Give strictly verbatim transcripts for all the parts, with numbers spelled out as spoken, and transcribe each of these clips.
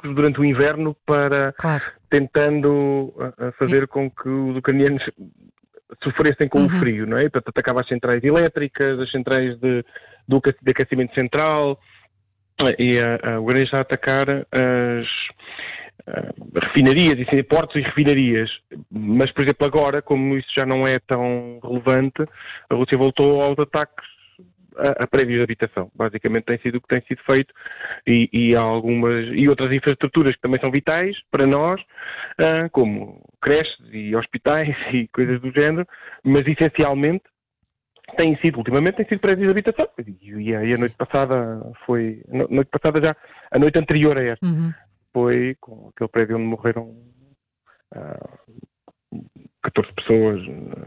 logísticos durante o inverno para claro. tentando uh, fazer Sim. com que os ucranianos sofressem com uhum. o frio, não é? Portanto, atacava as centrais elétricas, as centrais de, do, de aquecimento central, e a, a Ucrânia está a atacar as uh, refinarias, e portos e refinarias. Mas, por exemplo, agora, como isso já não é tão relevante, a Rússia voltou aos ataques a, a prédios de habitação. Basicamente tem sido o que tem sido feito, e, e há algumas e outras infraestruturas que também são vitais para nós, uh, como creches e hospitais e coisas do género, mas essencialmente tem sido, ultimamente, tem sido prédios de habitação. E a, e a noite passada foi, a noite passada já, a noite anterior a esta, uhum. foi com aquele prédio onde morreram uh, catorze pessoas,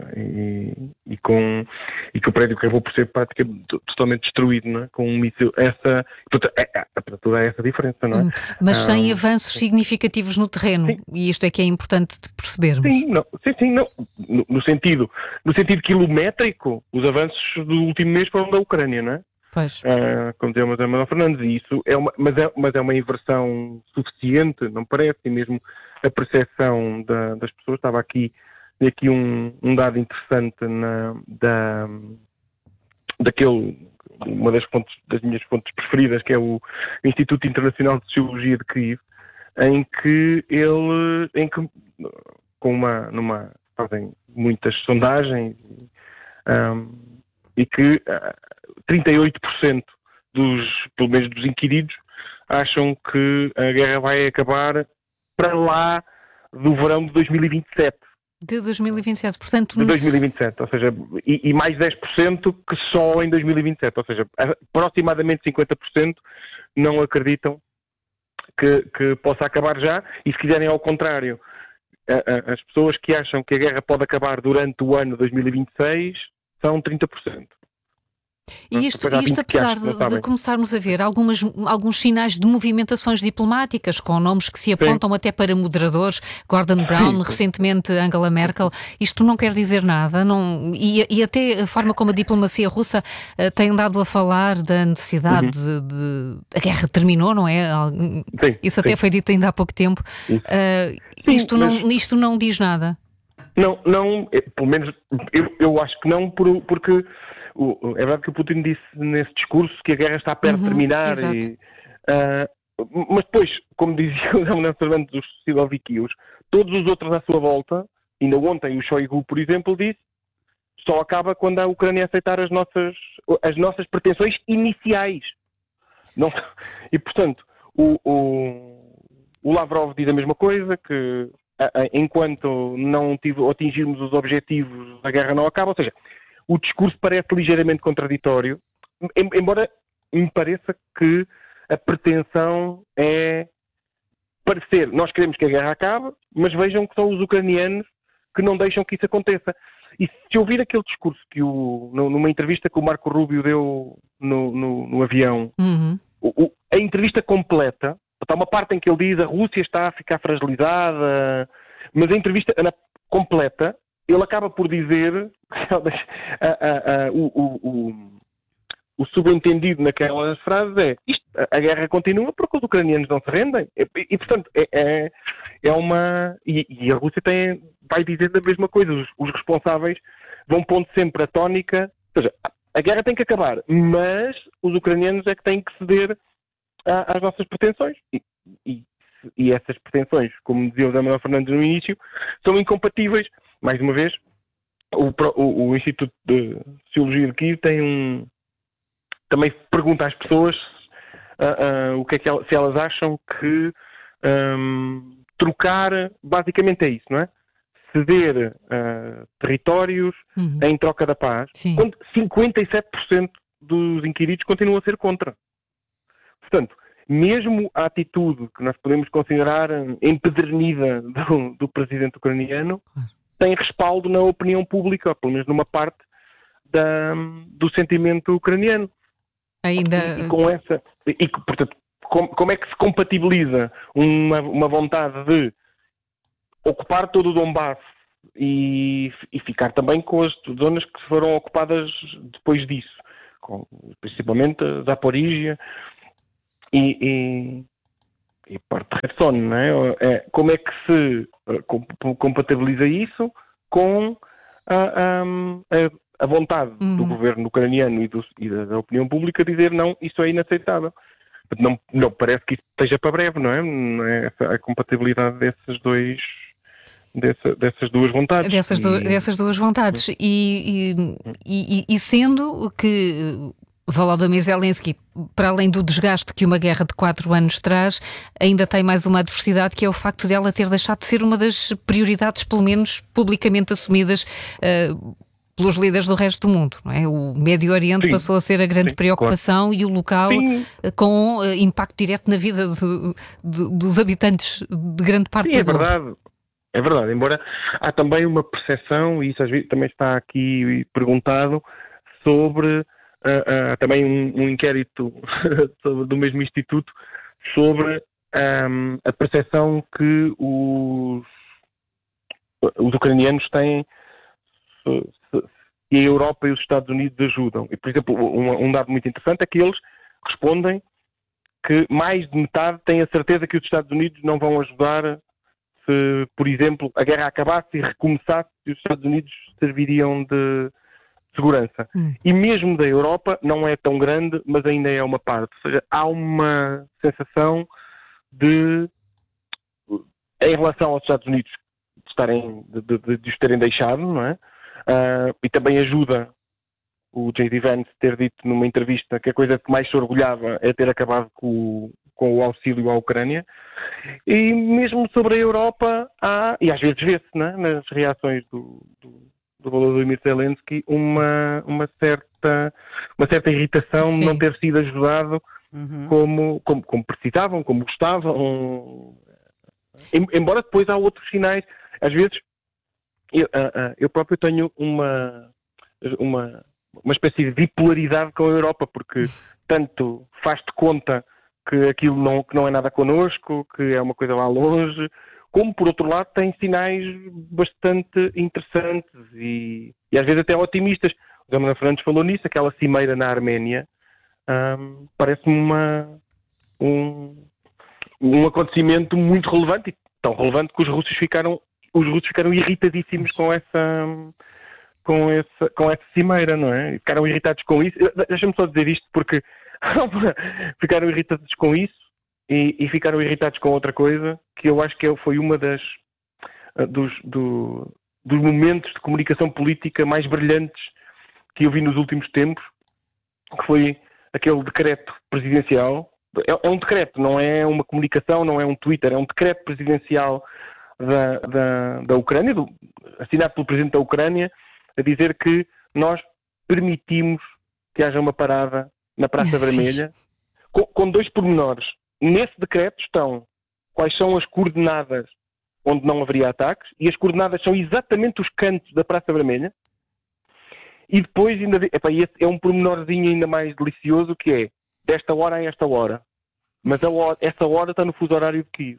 e, e, com, e que o prédio acabou por ser praticamente totalmente destruído, não é? Com um míssil. Essa, portanto, é, é, portanto, é essa diferença, não é? Hum, mas sem ah, avanços significativos no terreno, sim. e isto é que é importante de percebermos. Sim, não, sim, sim, não. No, no, sentido, no sentido quilométrico, os avanços do último mês foram da Ucrânia, não é? Pois. Ah, como dizia o Manuel Fernandes, e isso é uma, mas, é, mas é uma inversão suficiente, não parece, e mesmo a percepção da, das pessoas. Estava aqui, aqui um, um dado interessante na, da, daquele, uma das, fontes, das minhas fontes preferidas, que é o Instituto Internacional de Sociologia de Kiev, em que ele, em que, com uma, numa, fazem muitas sondagens, um, e que uh, trinta e oito por cento dos, pelo menos dos inquiridos, acham que a guerra vai acabar para lá do verão de dois mil e vinte e sete. De dois mil e vinte e sete, portanto... De dois mil e vinte e sete, ou seja, e, e mais dez por cento que só em dois mil e vinte e sete, ou seja, aproximadamente cinquenta por cento não acreditam que, que possa acabar já, e se quiserem ao contrário, a, a, as pessoas que acham que a guerra pode acabar durante o ano dois mil e vinte e seis são trinta por cento. E isto, isto apesar de, de começarmos a ver algumas, alguns sinais de movimentações diplomáticas, com nomes que se apontam sim. até para moderadores, Gordon Brown, sim, sim. recentemente Angela Merkel, isto não quer dizer nada, não, e, e até a forma como a diplomacia russa uh, tem dado a falar da necessidade uhum. de, de... A guerra terminou, não é? Sim, Isso até sim. foi dito ainda há pouco tempo. Uh, sim, isto, mas... não, isto não diz nada? Não, não, pelo menos eu, eu acho que não, por, porque... O, é verdade que o Putin disse nesse discurso que a guerra está perto uhum, de terminar, e, uh, mas depois, como dizia o Manuel Fernandes dos Siloviquios, todos os outros à sua volta, ainda ontem o Shoigu, por exemplo, disse, só acaba quando a Ucrânia aceitar as nossas, as nossas pretensões iniciais. Não, e, portanto, o, o, o Lavrov diz a mesma coisa, que a, a, enquanto não tive, atingirmos os objetivos, a guerra não acaba, ou seja, o discurso parece ligeiramente contraditório, embora me pareça que a pretensão é parecer, nós queremos que a guerra acabe, mas vejam que são os ucranianos que não deixam que isso aconteça. E se ouvir aquele discurso que o, numa entrevista que o Marco Rubio deu no, no, no avião, uhum. o, o, a entrevista completa, há uma parte em que ele diz a Rússia está a ficar fragilizada, mas a entrevista completa, ele acaba por dizer a, a, a, o, o, o subentendido naquelas frases é isto, a guerra continua porque os ucranianos não se rendem. E, e portanto, é, é, é uma... E, e a Rússia tem, vai dizendo a mesma coisa. Os, os responsáveis vão pondo sempre a tónica. Ou seja, a guerra tem que acabar, mas os ucranianos é que têm que ceder a, às nossas pretensões. E, e, e essas pretensões, como dizia o Manuel Fernandes no início, são incompatíveis. Mais uma vez, o, o, o Instituto de Sociologia de Kiev tem um... Também pergunta às pessoas uh, uh, o que é que elas, se elas acham que um, trocar, basicamente é isso, não é? Ceder uh, territórios uhum. em troca da paz, Sim. quando cinquenta e sete por cento dos inquiridos continuam a ser contra. Portanto, mesmo a atitude que nós podemos considerar empedernida do, do presidente ucraniano, tem respaldo na opinião pública, ou pelo menos numa parte da, do sentimento ucraniano. Ainda... E, e com essa... E, portanto, como, como é que se compatibiliza uma, uma vontade de ocupar todo o Donbass e, e ficar também com as zonas que foram ocupadas depois disso, com, principalmente a Zaporígia, e, e, e a parte de Kherson, não é? É, como é que se uh, compatibiliza isso com a, a, a vontade uhum. do governo ucraniano e, do, e da opinião pública dizer não, isso é inaceitável. Não, não parece que isso esteja para breve, não é? Não é a compatibilidade desses dois... Dessa, dessas duas vontades. Dessas, do, e... dessas duas vontades. E, e, e, e sendo que Volodymyr Zelensky, para além do desgaste que uma guerra de quatro anos traz, ainda tem mais uma adversidade, que é o facto dela ter deixado de ser uma das prioridades, pelo menos publicamente assumidas uh, pelos líderes do resto do mundo, não é? O Médio Oriente sim, passou a ser a grande sim, preocupação claro. E o local sim. com uh, impacto direto na vida de, de, dos habitantes de grande parte sim, do globo. É verdade. É verdade, embora há também uma percepção, e isso às vezes também está aqui perguntado, sobre uh, uh, também um, um inquérito sobre, do mesmo instituto, sobre um, a percepção que os, os ucranianos têm se, se, se a Europa e os Estados Unidos ajudam. E, por exemplo, um, um dado muito interessante é que eles respondem que mais de metade têm a certeza que os Estados Unidos não vão ajudar se, por exemplo, a guerra acabasse e recomeçasse, os Estados Unidos serviriam de segurança. Hum. E mesmo da Europa não é tão grande, mas ainda é uma parte. Ou seja, há uma sensação de, em relação aos Estados Unidos, de, estarem, de, de, de os terem deixado, não é? Uh, e também ajuda o J D Vance ter dito numa entrevista que a coisa que mais se orgulhava é ter acabado com o, com o auxílio à Ucrânia. E mesmo sobre a Europa há, e às vezes vê-se, né, nas reações do, do, do Volodymyr Zelensky, uma, uma, certa, uma certa irritação Sim. de não ter sido ajudado uhum. como, como, como precisavam, como gostavam. Embora depois há outros sinais. Às vezes eu, eu próprio tenho uma, uma, uma espécie de bipolaridade com a Europa, porque tanto faz-te conta que aquilo não, que não é nada connosco, que é uma coisa lá longe, como por outro lado tem sinais bastante interessantes e, e às vezes até otimistas. O José Manuel Fernandes falou nisso, aquela cimeira na Arménia, hum, parece-me uma, um, um acontecimento muito relevante, e tão relevante que os russos ficaram, os russos ficaram irritadíssimos com essa, com essa, com essa cimeira, não é? Ficaram irritados com isso. Deixa-me só dizer isto porque ficaram irritados com isso e, e ficaram irritados com outra coisa que eu acho que foi uma das dos, do, dos momentos de comunicação política mais brilhantes que eu vi nos últimos tempos, que foi aquele decreto presidencial. É, é um decreto, não é uma comunicação, não é um Twitter, é um decreto presidencial da, da, da Ucrânia, do, assinado pelo presidente da Ucrânia, a dizer que nós permitimos que haja uma parada na Praça Vermelha, com, com dois pormenores. Nesse decreto estão quais são as coordenadas onde não haveria ataques, e as coordenadas são exatamente os cantos da Praça Vermelha, e depois ainda epá, esse é um pormenorzinho ainda mais delicioso, que é desta hora a esta hora. Mas a hora, essa hora está no fuso horário de Kiev.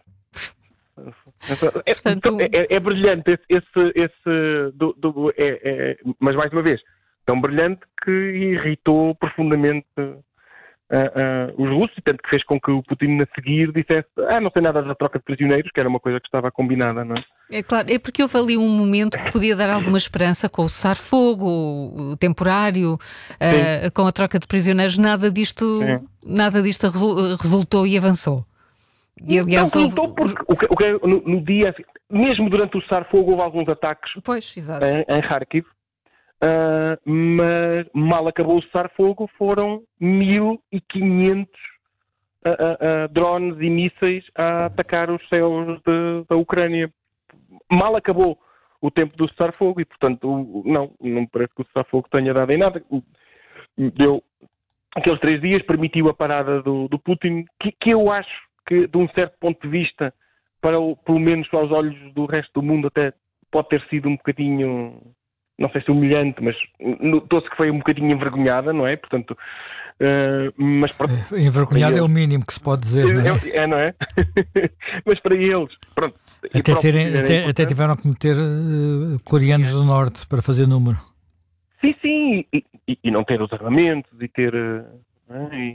É, Portanto... é, é brilhante esse, esse, esse do, do, é, é, mas mais uma vez tão brilhante que irritou profundamente uh, uh, os russos, e tanto que fez com que o Putin a seguir dissesse ah, não sei nada da troca de prisioneiros, que era uma coisa que estava combinada, não é? É claro, é porque houve ali um momento que podia dar alguma esperança com o cessar-fogo, o temporário, uh, com a troca de prisioneiros. Nada disto, nada disto resultou e avançou. E, aliás, não resultou houve... porque o que, o que, no, no dia, mesmo durante o cessar-fogo, houve alguns ataques pois, exato. Em, em Kharkiv. Uh, mas mal acabou o cessar-fogo, foram mil e quinhentos uh, uh, uh, drones e mísseis a atacar os céus de, da Ucrânia. Mal acabou o tempo do cessar-fogo e, portanto, o, não, não me parece que o cessar-fogo tenha dado em nada. Deu aqueles três dias, permitiu a parada do, do Putin, que, que eu acho que, de um certo ponto de vista, para o, pelo menos aos olhos do resto do mundo, até pode ter sido um bocadinho... não sei se humilhante, mas notou-se que foi um bocadinho envergonhada, não é? Portanto, uh, mas pronto. Envergonhada é o mínimo que se pode dizer, não é? É, é não é? Mas para eles, pronto. Até, terem, até, até tiveram que meter uh, coreanos do Norte para fazer número. Sim, sim, e, e, e não ter os armamentos, e ter... Uh, e,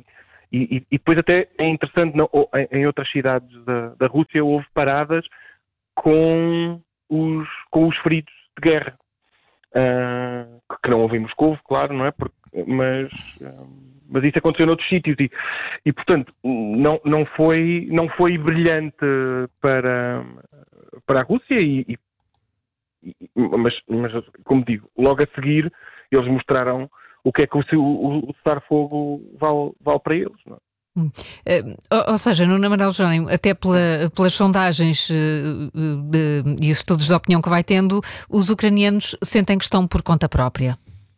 E, e, e depois até é interessante, não, em, em outras cidades da, da Rússia houve paradas com os, com os feridos de guerra. Uh, que não houve em Moscou, claro, não é? Porque, mas, uh, mas isso aconteceu noutros sítios e, e portanto, não, não, foi, não foi brilhante para, para a Rússia, e, e, mas, mas, como digo, logo a seguir eles mostraram o que é que o, o, o cessar-fogo vale, vale para eles, não é? Hum. Uh, ou, ou seja, Nuno Amaral Jerónimo, até pela, pelas sondagens uh, de, e estudos de opinião que vai tendo, os ucranianos sentem que estão por conta própria.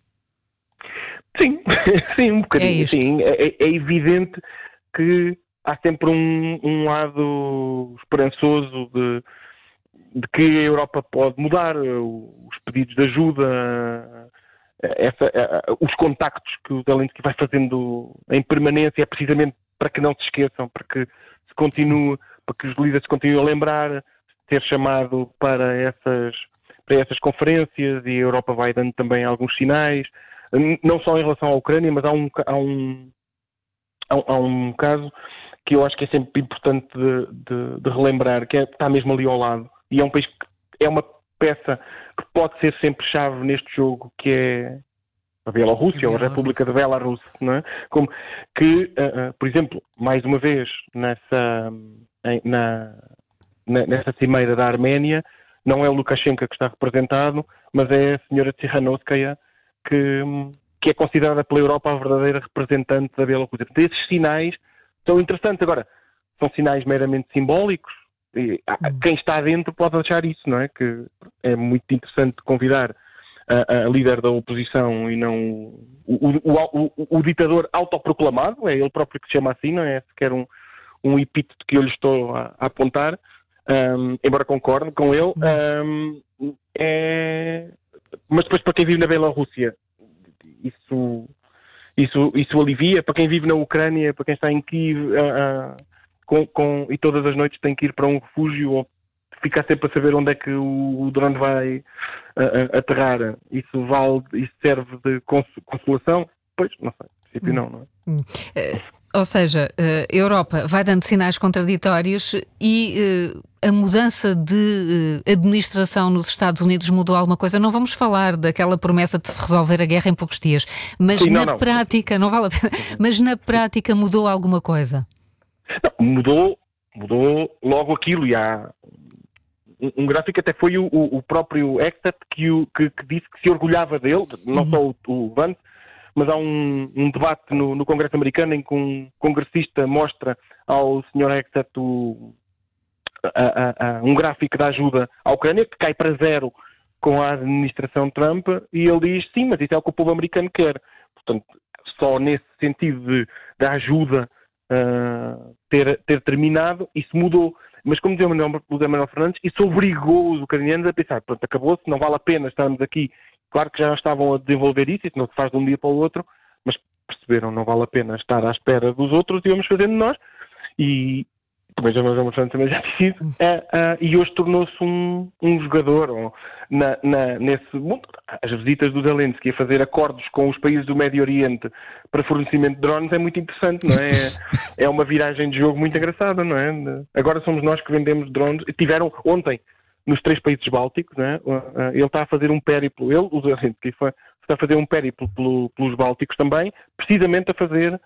Sim, sim, um bocadinho. É, sim. É, é evidente que há sempre um, um lado esperançoso de, de que a Europa pode mudar, os pedidos de ajuda, essa, os contactos que o Zelensky vai fazendo em permanência é precisamente para que não se esqueçam, para que se continue, para que os líderes continuem a lembrar, ter chamado para essas, para essas conferências, e a Europa vai dando também alguns sinais, não só em relação à Ucrânia, mas há um, há um, há um caso que eu acho que é sempre importante de, de, de relembrar, que é, está mesmo ali ao lado, e é um país que é uma peça que pode ser sempre chave neste jogo, que é a Bielorrússia, ou a República de Belarus, não é? Como que, uh, uh, por exemplo, mais uma vez, nessa, em, na, na, nessa cimeira da Arménia, não é o Lukashenko que está representado, mas é a senhora Tsikhanouskaya, que, que é considerada pela Europa a verdadeira representante da Bielorrússia. Portanto, esses sinais são interessantes. Agora, são sinais meramente simbólicos, e quem está dentro pode achar isso, não é? Que é muito interessante convidar a, a líder da oposição e não o, o, o, o ditador autoproclamado, é ele próprio que se chama assim, não é sequer um, um epíteto que eu lhe estou a, a apontar, um, embora concorde com ele. Um, é... Mas depois, para quem vive na Bielorrússia, isso, isso, isso alivia. Para quem vive na Ucrânia, para quem está em Kiev, uh, uh, com, com, e todas as noites tem que ir para um refúgio ou ficar sempre a saber onde é que o, o drone vai uh, uh, aterrar, isso vale, isso serve de consolação? Pois, não sei, no princípio não, não é? Hum. Uh, ou seja, a Europa vai dando sinais contraditórios e uh, a mudança de uh, administração nos Estados Unidos mudou alguma coisa? Não vamos falar daquela promessa de se resolver a guerra em poucos dias, mas Sim, na não, não. prática, não vale a pena, mas na prática mudou alguma coisa? Não, mudou, mudou logo aquilo, e há um, um gráfico, até foi o, o próprio Exet que, o, que, que disse que se orgulhava dele, não uhum. só o, o Vance, mas há um, um debate no, no Congresso americano em que um congressista mostra ao senhor Exet o, a, a, a, um gráfico da ajuda à Ucrânia, que cai para zero com a administração Trump, e ele diz, sim, mas isso é o que o povo americano quer. Portanto, só nesse sentido de, de ajuda uh, ter, ter terminado, isso mudou. Mas como dizia o José Manuel Fernandes, isso obrigou os ucranianos a pensar, pronto, acabou-se, não vale a pena estarmos aqui. Claro que já estavam a desenvolver isso, isso não se faz de um dia para o outro, mas perceberam, não vale a pena estar à espera dos outros e vamos fazendo nós. E também já Manuel Fernandes também já disse isso, é, é, e hoje tornou-se um, um jogador ou, na, na, nesse mundo. As visitas do Zelensky a fazer acordos com os países do Médio Oriente para fornecimento de drones é muito interessante, não é? É uma viragem de jogo muito engraçada, não é? Agora somos nós que vendemos drones. Tiveram ontem nos três países bálticos, né? Ele está a fazer um périplo, ele, o Zelensky, está a fazer um périplo pelo, pelos bálticos também, precisamente a fazer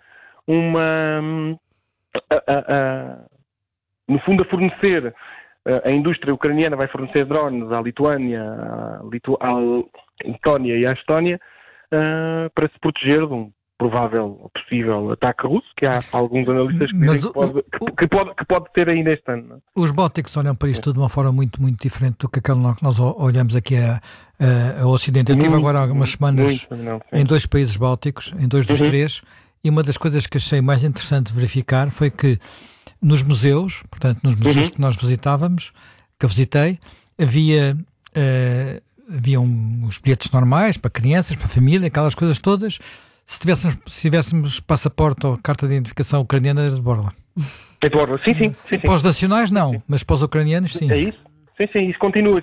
uma, a, a, a, no fundo a fornecer, a indústria ucraniana vai fornecer drones à Lituânia, à, Litu, à Letónia e à Estónia, uh, para se proteger de um provável ou possível ataque russo, que há alguns analistas que dizem que pode, que, que pode, que pode ter ainda este ano. Os bálticos olham para isto de uma forma muito, muito diferente do que aquela que nós olhamos aqui a, a, a Ocidente. Eu estive agora há algumas semanas muito, não, em dois países bálticos, em dois dos uhum. três, e uma das coisas que achei mais interessante verificar foi que nos museus, portanto nos museus uhum. que nós visitávamos, que eu visitei, havia, uh, havia um, os bilhetes normais para crianças, para família, aquelas coisas todas. Se tivéssemos, se tivéssemos passaporte ou carta de identificação ucraniana, era de borla. É de borla, sim, sim. sim, sim. Para os nacionais, não, mas para os ucranianos, sim. É isso? Sim, sim, isso continua.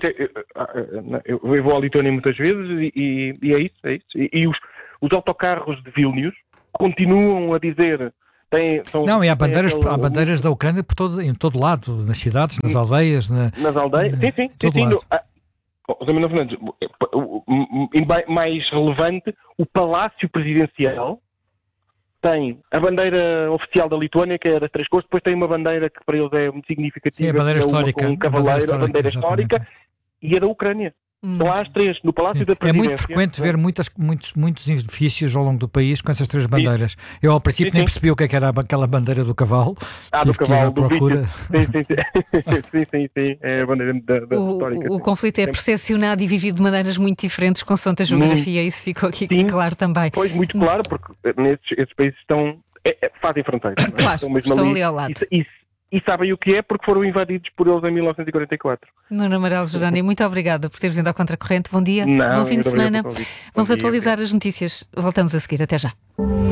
Eu, eu vou à Lituânia muitas vezes e, e, e é isso, é isso. E, e os, os autocarros de Vilnius continuam a dizer Tem, são, não, e há bandeiras, aquele... há bandeiras da Ucrânia por todo, em todo lado, nas cidades, nas aldeias. Na, nas aldeias, sim, sim. sim, sim no, ah, José Manuel Fernandes, mais relevante, o Palácio Presidencial tem a bandeira oficial da Lituânia, que é das Três Cores, depois tem uma bandeira que para eles é muito significativa, sim, a bandeira que é histórica, uma, um cavaleiro, a bandeira histórica, a bandeira histórica e a da Ucrânia. Hum. São lá as três, no Palácio da Presidência. É muito frequente ver muitas, muitos, muitos edifícios ao longo do país com essas três bandeiras. Sim. Eu, ao princípio, sim, nem sim. percebi o que, é que era aquela bandeira do cavalo. Ah, do cavalo, do procura. Sim, sim, sim. sim, sim, sim. É a bandeira da, da o, histórica. O sim. conflito é percepcionado e vivido de maneiras muito diferentes, consoante a geografia, hum. isso ficou aqui sim. claro também. Pois, muito claro, porque nesses, esses países estão, é, é, fazem fronteira. Claro, estão, mesmo estão ali, ali ao lado. Isso, isso. E sabem o que é porque foram invadidos por eles em mil novecentos e quarenta e quatro. Nuno Amaral Jerónimo, muito obrigada por teres vindo ao Contracorrente. Bom dia, Não, bom fim de semana. Vamos dia, atualizar dia. as notícias. Voltamos a seguir. Até já.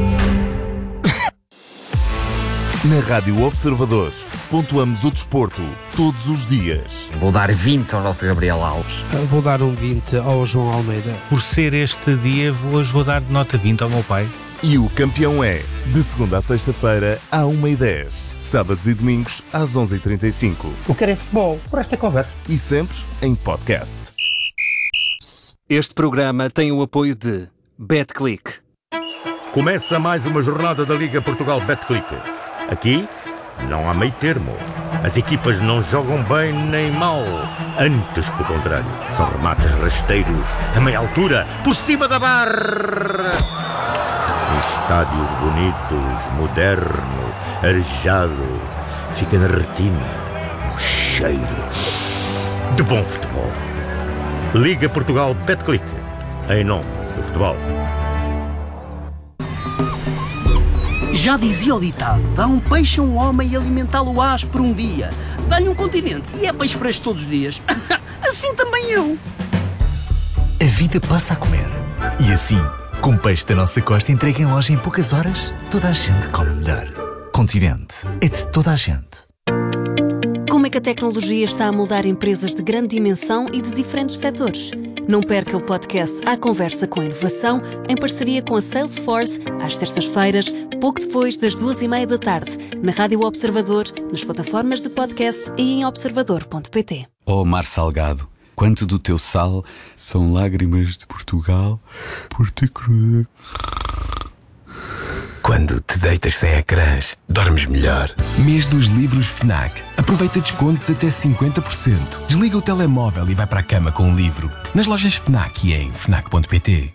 Na Rádio Observador, pontuamos o desporto todos os dias. Vou dar vinte ao nosso Gabriel Alves. Vou dar um vinte ao João Almeida. Por ser este dia, hoje vou dar nota vinte ao meu pai. E o campeão é, de segunda a sexta-feira, à uma e dez. Sábados e domingos, às onze e trinta e cinco. O que é futebol, por esta conversa. E sempre em podcast. Este programa tem o apoio de BetClick. Começa mais uma jornada da Liga Portugal BetClick. Aqui, não há meio termo. As equipas não jogam bem nem mal. Antes, pelo contrário, são remates rasteiros, a meia altura, por cima da barra. Estádios bonitos, modernos, arejado, fica na retina um cheiro de bom futebol. Liga Portugal BetClick, em nome do futebol. Já dizia o ditado, dá um peixe a um homem e alimentá-lo ás por um dia. Dá-lhe um continente e é peixe fresco todos os dias. Assim também eu. A vida passa a comer. E assim, com peixe da nossa costa entregue em loja em poucas horas, toda a gente come melhor. Continente é de toda a gente. Como é que a tecnologia está a moldar empresas de grande dimensão e de diferentes setores? Não perca o podcast À Conversa com a Inovação, em parceria com a Salesforce, às terças-feiras, pouco depois das duas e meia da tarde, na Rádio Observador, nas plataformas de podcast e em observador ponto pt. Oh, mar salgado, quanto do teu sal são lágrimas de Portugal por te cruza. Quando te deitas sem ecrãs, dormes melhor. Mês dos livros FNAC. Aproveita descontos até cinquenta por cento. Desliga o telemóvel e vai para a cama com um livro. Nas lojas FNAC e em fnac ponto pt.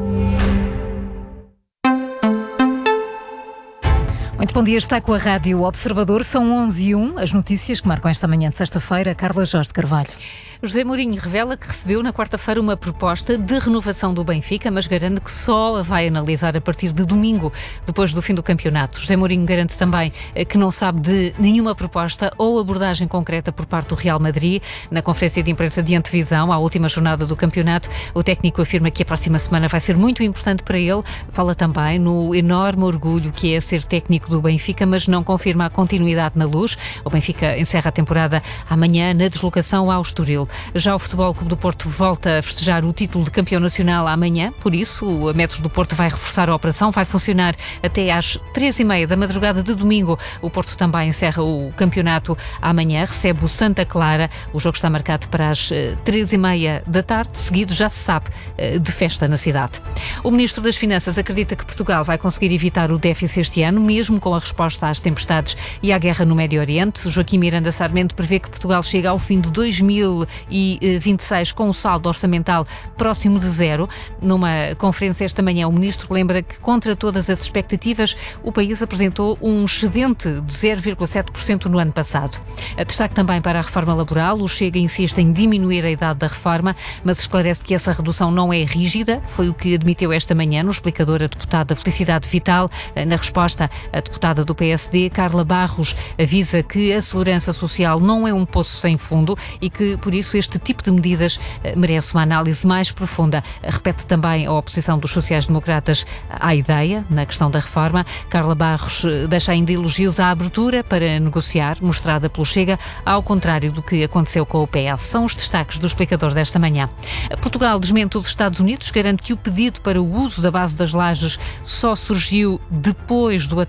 Muito bom dia, está com a Rádio Observador. São onze e um, as notícias que marcam esta manhã de sexta-feira. Carla Jorge de Carvalho. José Mourinho revela que recebeu na quarta-feira uma proposta de renovação do Benfica, mas garante que só a vai analisar a partir de domingo, depois do fim do campeonato. José Mourinho garante também que não sabe de nenhuma proposta ou abordagem concreta por parte do Real Madrid. Na conferência de imprensa de antevisão à última jornada do campeonato, o técnico afirma que a próxima semana vai ser muito importante para ele. Fala também no enorme orgulho que é ser técnico do Benfica, mas não confirma a continuidade na Luz. O Benfica encerra a temporada amanhã na deslocação ao Estoril. Já o Futebol Clube do Porto volta a festejar o título de campeão nacional amanhã, por isso o Metros do Porto vai reforçar a operação, vai funcionar até às três e meia da madrugada de domingo. O Porto também encerra o campeonato amanhã, recebe o Santa Clara. O jogo está marcado para as três e meia da tarde, seguido, já se sabe, de festa na cidade. O Ministro das Finanças acredita que Portugal vai conseguir evitar o déficit este ano, mesmo com a resposta às tempestades e à guerra no Médio Oriente. Joaquim Miranda Sarmento prevê que Portugal chega ao fim de dois mil e vinte e seis com um saldo orçamental próximo de zero. Numa conferência esta manhã, o Ministro lembra que, contra todas as expectativas, o país apresentou um excedente de zero vírgula sete por cento no ano passado. Destaque também para a reforma laboral. O Chega insiste em diminuir a idade da reforma, mas esclarece que essa redução não é rígida. Foi o que admitiu esta manhã no explicador a deputada Felicidade Vital. Na resposta, a deputada do P S D, Carla Barros, avisa que a segurança social não é um poço sem fundo e que, por isso, este tipo de medidas merece uma análise mais profunda. Repete também a oposição dos sociais-democratas à ideia, na questão da reforma. Carla Barros deixa ainda elogios à abertura para negociar, mostrada pelo Chega, ao contrário do que aconteceu com o P S. São os destaques do explicador desta manhã. Portugal desmente os Estados Unidos, garante que o pedido para o uso da base das Lajes só surgiu depois do ataque ao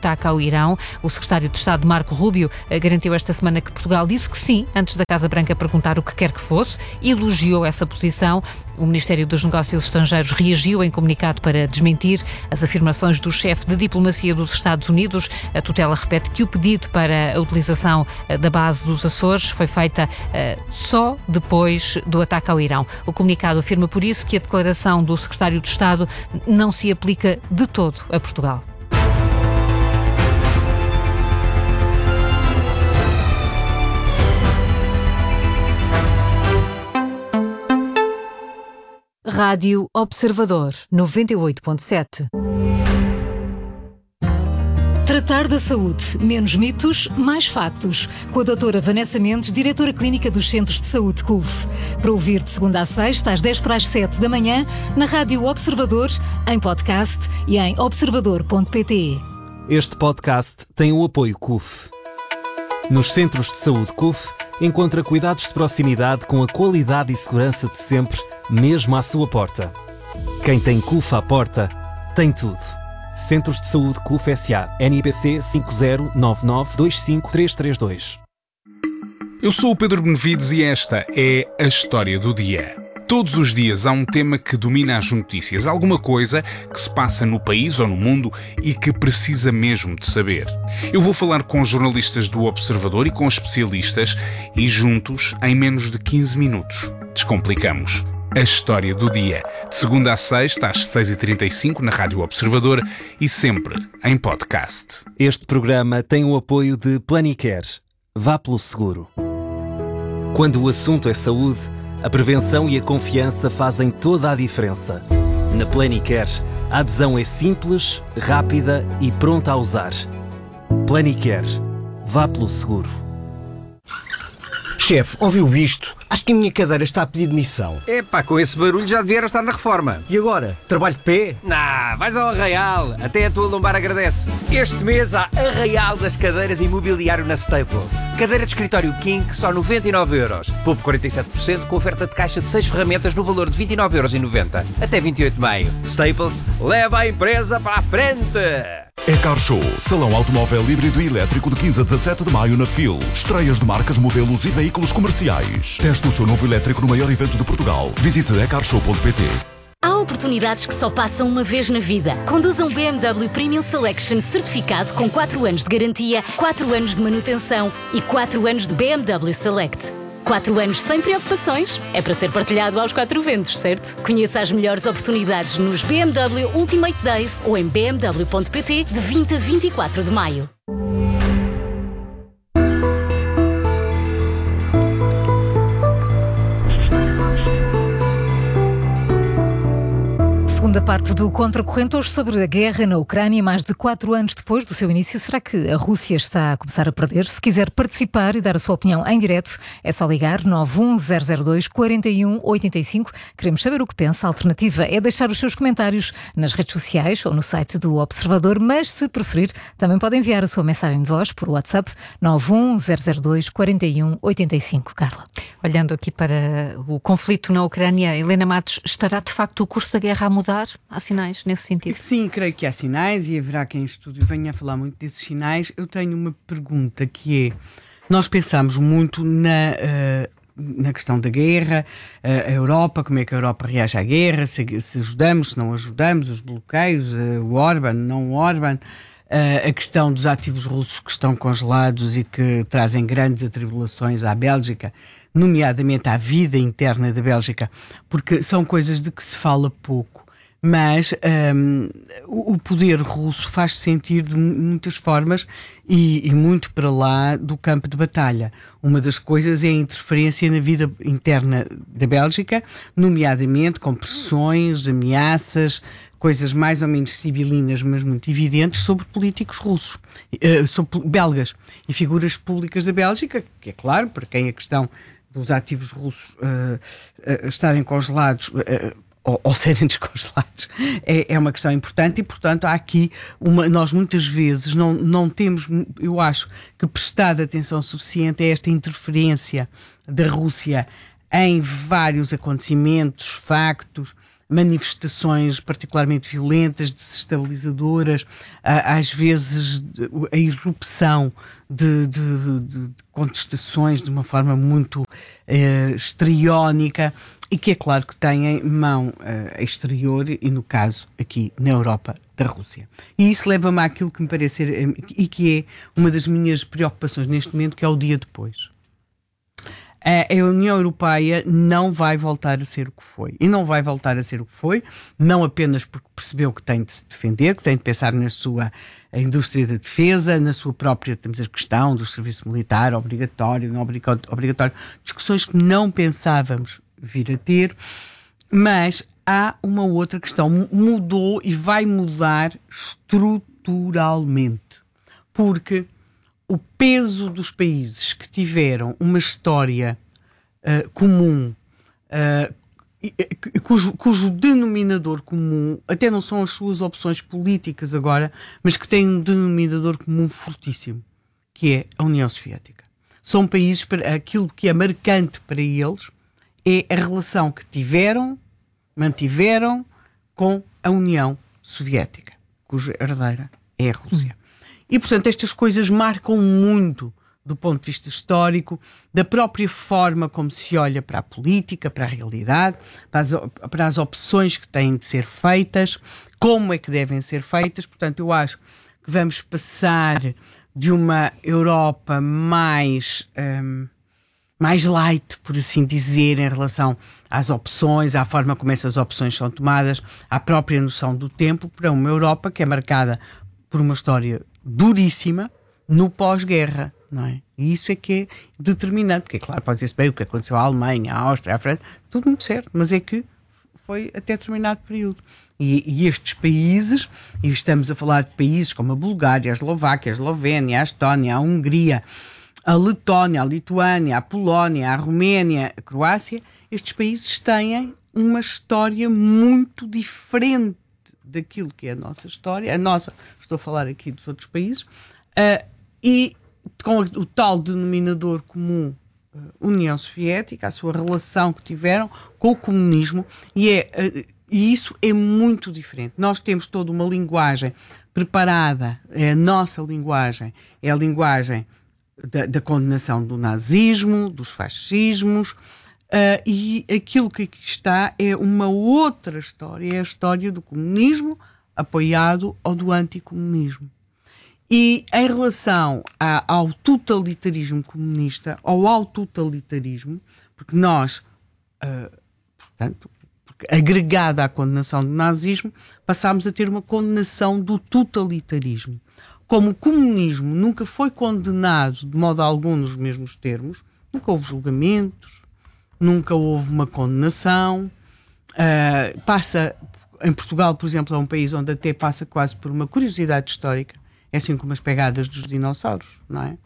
Irão. O secretário de Estado, Marco Rubio, garantiu esta semana que Portugal disse que sim, antes da Casa Branca perguntar o que quer que fosse, elogiou essa posição. O Ministério dos Negócios Estrangeiros reagiu em comunicado para desmentir as afirmações do chefe de diplomacia dos Estados Unidos. A tutela repete que o pedido para a utilização da base dos Açores foi feita uh, só depois do ataque ao Irão. O comunicado afirma, por isso, que a declaração do secretário de Estado não se aplica de todo a Portugal. Rádio Observador, noventa e oito ponto sete. Tratar da saúde. Menos mitos, mais factos. Com a doutora Vanessa Mendes, diretora clínica dos Centros de Saúde C U F. Para ouvir de segunda a sexta, às dez para as sete da manhã, na Rádio Observador, em podcast e em observador ponto pt. Este podcast tem o apoio C U F. Nos Centros de Saúde C U F, encontra cuidados de proximidade com a qualidade e segurança de sempre, mesmo à sua porta. Quem tem C U F à porta, tem tudo. Centros de Saúde C U F S A. N I P C cinco zero nove nove dois cinco três três dois. Eu sou o Pedro Benevides e esta é a História do Dia. Todos os dias há um tema que domina as notícias, alguma coisa que se passa no país ou no mundo e que precisa mesmo de saber. Eu vou falar com jornalistas do Observador e com especialistas e juntos, em menos de quinze minutos, descomplicamos a História do Dia. De segunda a sexta, às seis e trinta e cinco, na Rádio Observador e sempre em podcast. Este programa tem o apoio de Planicare. Vá pelo seguro. Quando o assunto é saúde, a prevenção e a confiança fazem toda a diferença. Na Planicare, a adesão é simples, rápida e pronta a usar. Planicare. Vá pelo seguro. Chefe, ouviu isto? Acho que a minha cadeira está a pedir demissão. Epá, com esse barulho já devia estar na reforma. E agora? Trabalho de pé? Nah, vais ao Arraial. Até a tua lombar agradece. Este mês há Arraial das Cadeiras e Mobiliário na Staples. Cadeira de escritório King, só noventa e nove euros. Poupe quarenta e sete por cento com oferta de caixa de seis ferramentas no valor de vinte e nove euros e noventa. Até vinte e oito de maio. Staples, leva a empresa para a frente! É Car Show, salão automóvel híbrido e elétrico de quinze a dezassete de maio na F I L. Estreias de marcas, modelos e veículos comerciais. Teste o seu novo elétrico no maior evento de Portugal. Visite e car show ponto pt. Há oportunidades que só passam uma vez na vida. Conduza um B M W Premium Selection certificado com quatro anos de garantia, quatro anos de manutenção e quatro anos de B M W Select. quatro anos sem preocupações. É para ser partilhado aos quatro ventos, certo? Conheça as melhores oportunidades nos B M W Ultimate Days ou em b m w ponto p t de vinte a vinte e quatro de maio. Segunda parte do Contracorrente, hoje sobre a guerra na Ucrânia, mais de quatro anos depois do seu início. Será que a Rússia está a começar a perder? Se quiser participar e dar a sua opinião em direto, é só ligar nove um zero zero dois quatro um oito cinco. Queremos saber o que pensa. A alternativa é deixar os seus comentários nas redes sociais ou no site do Observador, mas se preferir, também pode enviar a sua mensagem de voz por WhatsApp nove um zero zero dois quatro um oito cinco. Carla. Olhando aqui para o conflito na Ucrânia, Helena Matos, estará de facto o curso da guerra a mudar? Há sinais nesse sentido? Sim, creio que há sinais e haverá quem em estúdio venha a falar muito desses sinais. Eu tenho uma pergunta que é, nós pensamos muito na, uh, na questão da guerra, uh, a Europa, como é que a Europa reage à guerra, se, se ajudamos, se não ajudamos, os bloqueios, uh, o Orbán, não o Orbán, uh, a questão dos ativos russos que estão congelados e que trazem grandes atribulações à Bélgica, nomeadamente à vida interna da Bélgica, porque são coisas de que se fala pouco. Mas um, o poder russo faz-se sentir de muitas formas e, e muito para lá do campo de batalha. Uma das coisas é a interferência na vida interna da Bélgica, nomeadamente com pressões, ameaças, coisas mais ou menos sibilinas, mas muito evidentes, sobre políticos russos, uh, sobre belgas e figuras públicas da Bélgica, que é claro, para quem a questão dos ativos russos uh, uh, estarem congelados... Uh, Ou, ou serem descongelados, é, é uma questão importante e, portanto, há aqui uma, nós muitas vezes não, não temos, eu acho, que prestar atenção suficiente a esta interferência da Rússia em vários acontecimentos, factos, manifestações particularmente violentas, desestabilizadoras, às vezes a irrupção de, de, de contestações de uma forma muito eh, histriónica, e que é claro que têm mão uh, exterior, e no caso aqui na Europa, da Rússia. E isso leva-me àquilo que me parece ser, um, e que é uma das minhas preocupações neste momento, que é o dia depois. Uh, a União Europeia não vai voltar a ser o que foi. E não vai voltar a ser o que foi, não apenas porque percebeu que tem de se defender, que tem de pensar na sua indústria da defesa, na sua própria, temos a questão do serviço militar obrigatório, não obrigatório, discussões que não pensávamos vir a ter, mas há uma outra questão, mudou e vai mudar estruturalmente, porque o peso dos países que tiveram uma história uh, comum, uh, cujo, cujo denominador comum até não são as suas opções políticas agora, mas que têm um denominador comum fortíssimo, que é a União Soviética. São países, para aquilo que é marcante para eles é a relação que tiveram, mantiveram com a União Soviética, cuja herdeira é a Rússia. E, portanto, estas coisas marcam muito do ponto de vista histórico, da própria forma como se olha para a política, para a realidade, para as, para as opções que têm de ser feitas, como é que devem ser feitas. Portanto, eu acho que vamos passar de uma Europa mais... Hum, mais light, por assim dizer, em relação às opções, à forma como essas opções são tomadas, à própria noção do tempo, para uma Europa que é marcada por uma história duríssima no pós-guerra, não é? E isso é que é determinante, porque, claro, pode dizer-se bem o que aconteceu à Alemanha, à Áustria, à França, tudo muito certo, mas é que foi até determinado período. E, e estes países, e estamos a falar de países como a Bulgária, a Eslováquia, a Eslovénia, a Estónia, a Hungria, a Letónia, a Lituânia, a Polónia, a Roménia, a Croácia, estes países têm uma história muito diferente daquilo que é a nossa história, a nossa, estou a falar aqui dos outros países, uh, e com o tal denominador comum, uh, União Soviética, a sua relação que tiveram com o comunismo, e, é, uh, e isso é muito diferente. Nós temos toda uma linguagem preparada, é a nossa linguagem, é a linguagem Da, da condenação do nazismo, dos fascismos, uh, e aquilo que aqui está é uma outra história, é a história do comunismo apoiado ao do anticomunismo. E em relação a, ao totalitarismo comunista, ou ao totalitarismo, porque nós, uh, portanto, porque agregada à condenação do nazismo, passámos a ter uma condenação do totalitarismo. Como o comunismo nunca foi condenado de modo algum nos mesmos termos, nunca houve julgamentos, nunca houve uma condenação, uh, passa, em Portugal, por exemplo, é um país onde até passa quase por uma curiosidade histórica, é assim como as pegadas dos dinossauros, não é?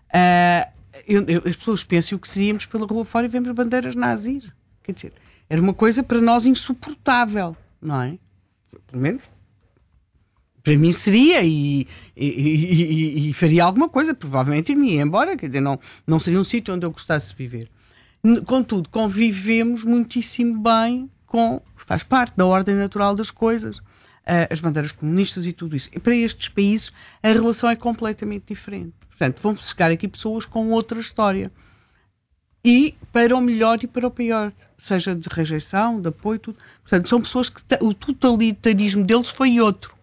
Uh, eu, eu, as pessoas pensam o que seríamos pela rua fora e vemos bandeiras nazis, quer dizer, era uma coisa para nós insuportável, não é? Pelo menos para mim seria, e, e, e, e faria alguma coisa, provavelmente iria embora, quer dizer, não, não seria um sítio onde eu gostasse de viver. Contudo, convivemos muitíssimo bem com, faz parte da ordem natural das coisas, uh, as bandeiras comunistas e tudo isso. E para estes países a relação é completamente diferente. Portanto, vão chegar aqui pessoas com outra história. E para o melhor e para o pior, seja de rejeição, de apoio, tudo. Portanto, são pessoas que t- o totalitarismo deles foi outro.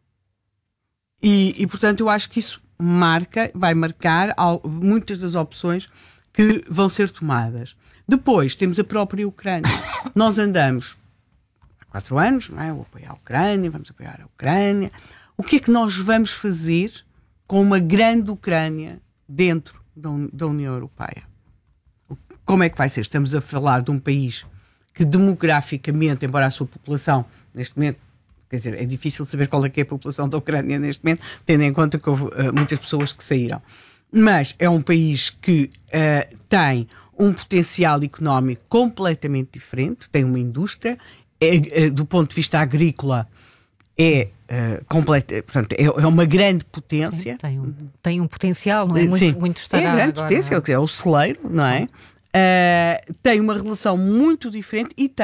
E, e, portanto, eu acho que isso marca, vai marcar ao, muitas das opções que vão ser tomadas. Depois, temos a própria Ucrânia. Nós andamos há quatro anos, não é? Vou apoiar a Ucrânia, vamos apoiar a Ucrânia. O que é que nós vamos fazer com uma grande Ucrânia dentro da, da União Europeia? Como é que vai ser? Estamos a falar de um país que demograficamente, embora a sua população, neste momento, quer dizer, é difícil saber qual é que é a população da Ucrânia neste momento, tendo em conta que houve uh, muitas pessoas que saíram. Mas é um país que uh, tem um potencial económico completamente diferente, tem uma indústria, é, é, do ponto de vista agrícola, é, uh, completa, portanto, é, é uma grande potência. Sim, tem, um, tem um potencial, não é? Muito, Sim, muito estará é grande agora, potência, é? É o celeiro, não é? Uh, tem uma relação muito diferente e tem,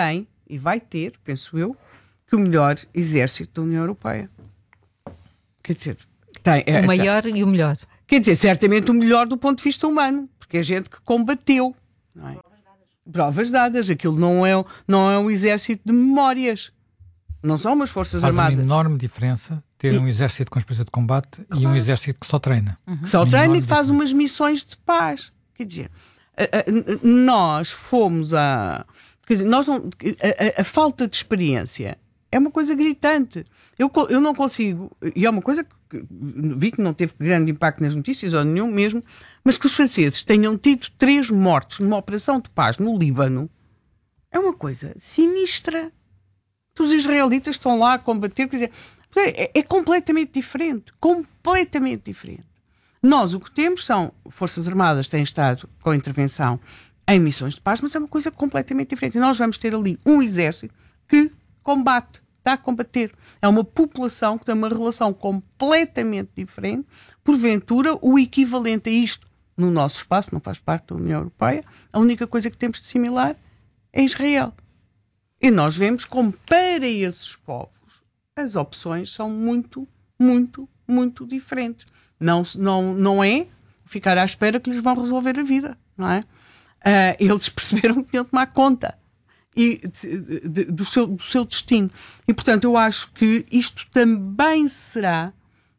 e vai ter, penso eu, que o melhor exército da União Europeia. Quer dizer, tem, o maior tem, e o melhor. Quer dizer, certamente o melhor do ponto de vista humano, porque é gente que combateu. Não é? Provas dadas. Aquilo não é, não é um exército de memórias. Não são umas forças Faz armadas. Faz uma enorme diferença ter e... um exército com experiência de combate claro. E um exército que só treina. Uhum. Que só treina e que faz diferença. Umas missões de paz. Quer dizer, a, a, nós fomos a... Quer dizer, nós não, a, a, a falta de experiência é uma coisa gritante. Eu, eu não consigo... E é uma coisa que vi que não teve grande impacto nas notícias, ou nenhum mesmo, mas que os franceses tenham tido três mortos numa operação de paz no Líbano é uma coisa sinistra. Os israelitas estão lá a combater, quer dizer, é, é completamente diferente. Completamente diferente. Nós o que temos são Forças Armadas que têm estado com intervenção em missões de paz, mas é uma coisa completamente diferente. E nós vamos ter ali um exército que combate, está a combater. É uma população que tem uma relação completamente diferente. Porventura, o equivalente a isto no nosso espaço, não faz parte da União Europeia, a única coisa que temos de similar é Israel. E nós vemos como para esses povos as opções são muito, muito, muito diferentes. Não, não, não é ficar à espera que lhes vão resolver a vida, não é? Uh, eles perceberam que iam tomar conta e, de, de, do, seu, do seu destino. E, portanto, eu acho que isto também será,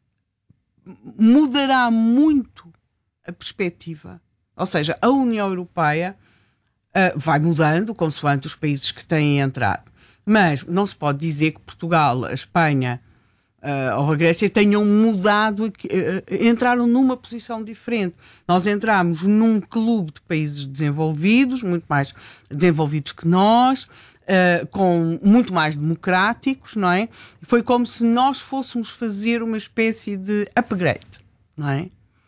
mudará muito a perspectiva. Ou seja, a União Europeia uh, vai mudando consoante os países que têm entrado. Mas não se pode dizer que Portugal, a Espanha uh, ou a Grécia tenham mudado, uh, entraram numa posição diferente. Nós entramos num clube de países desenvolvidos, muito mais desenvolvidos que nós, uh, com muito mais democráticos, não é? Foi como se nós fôssemos fazer uma espécie de upgrade, não é?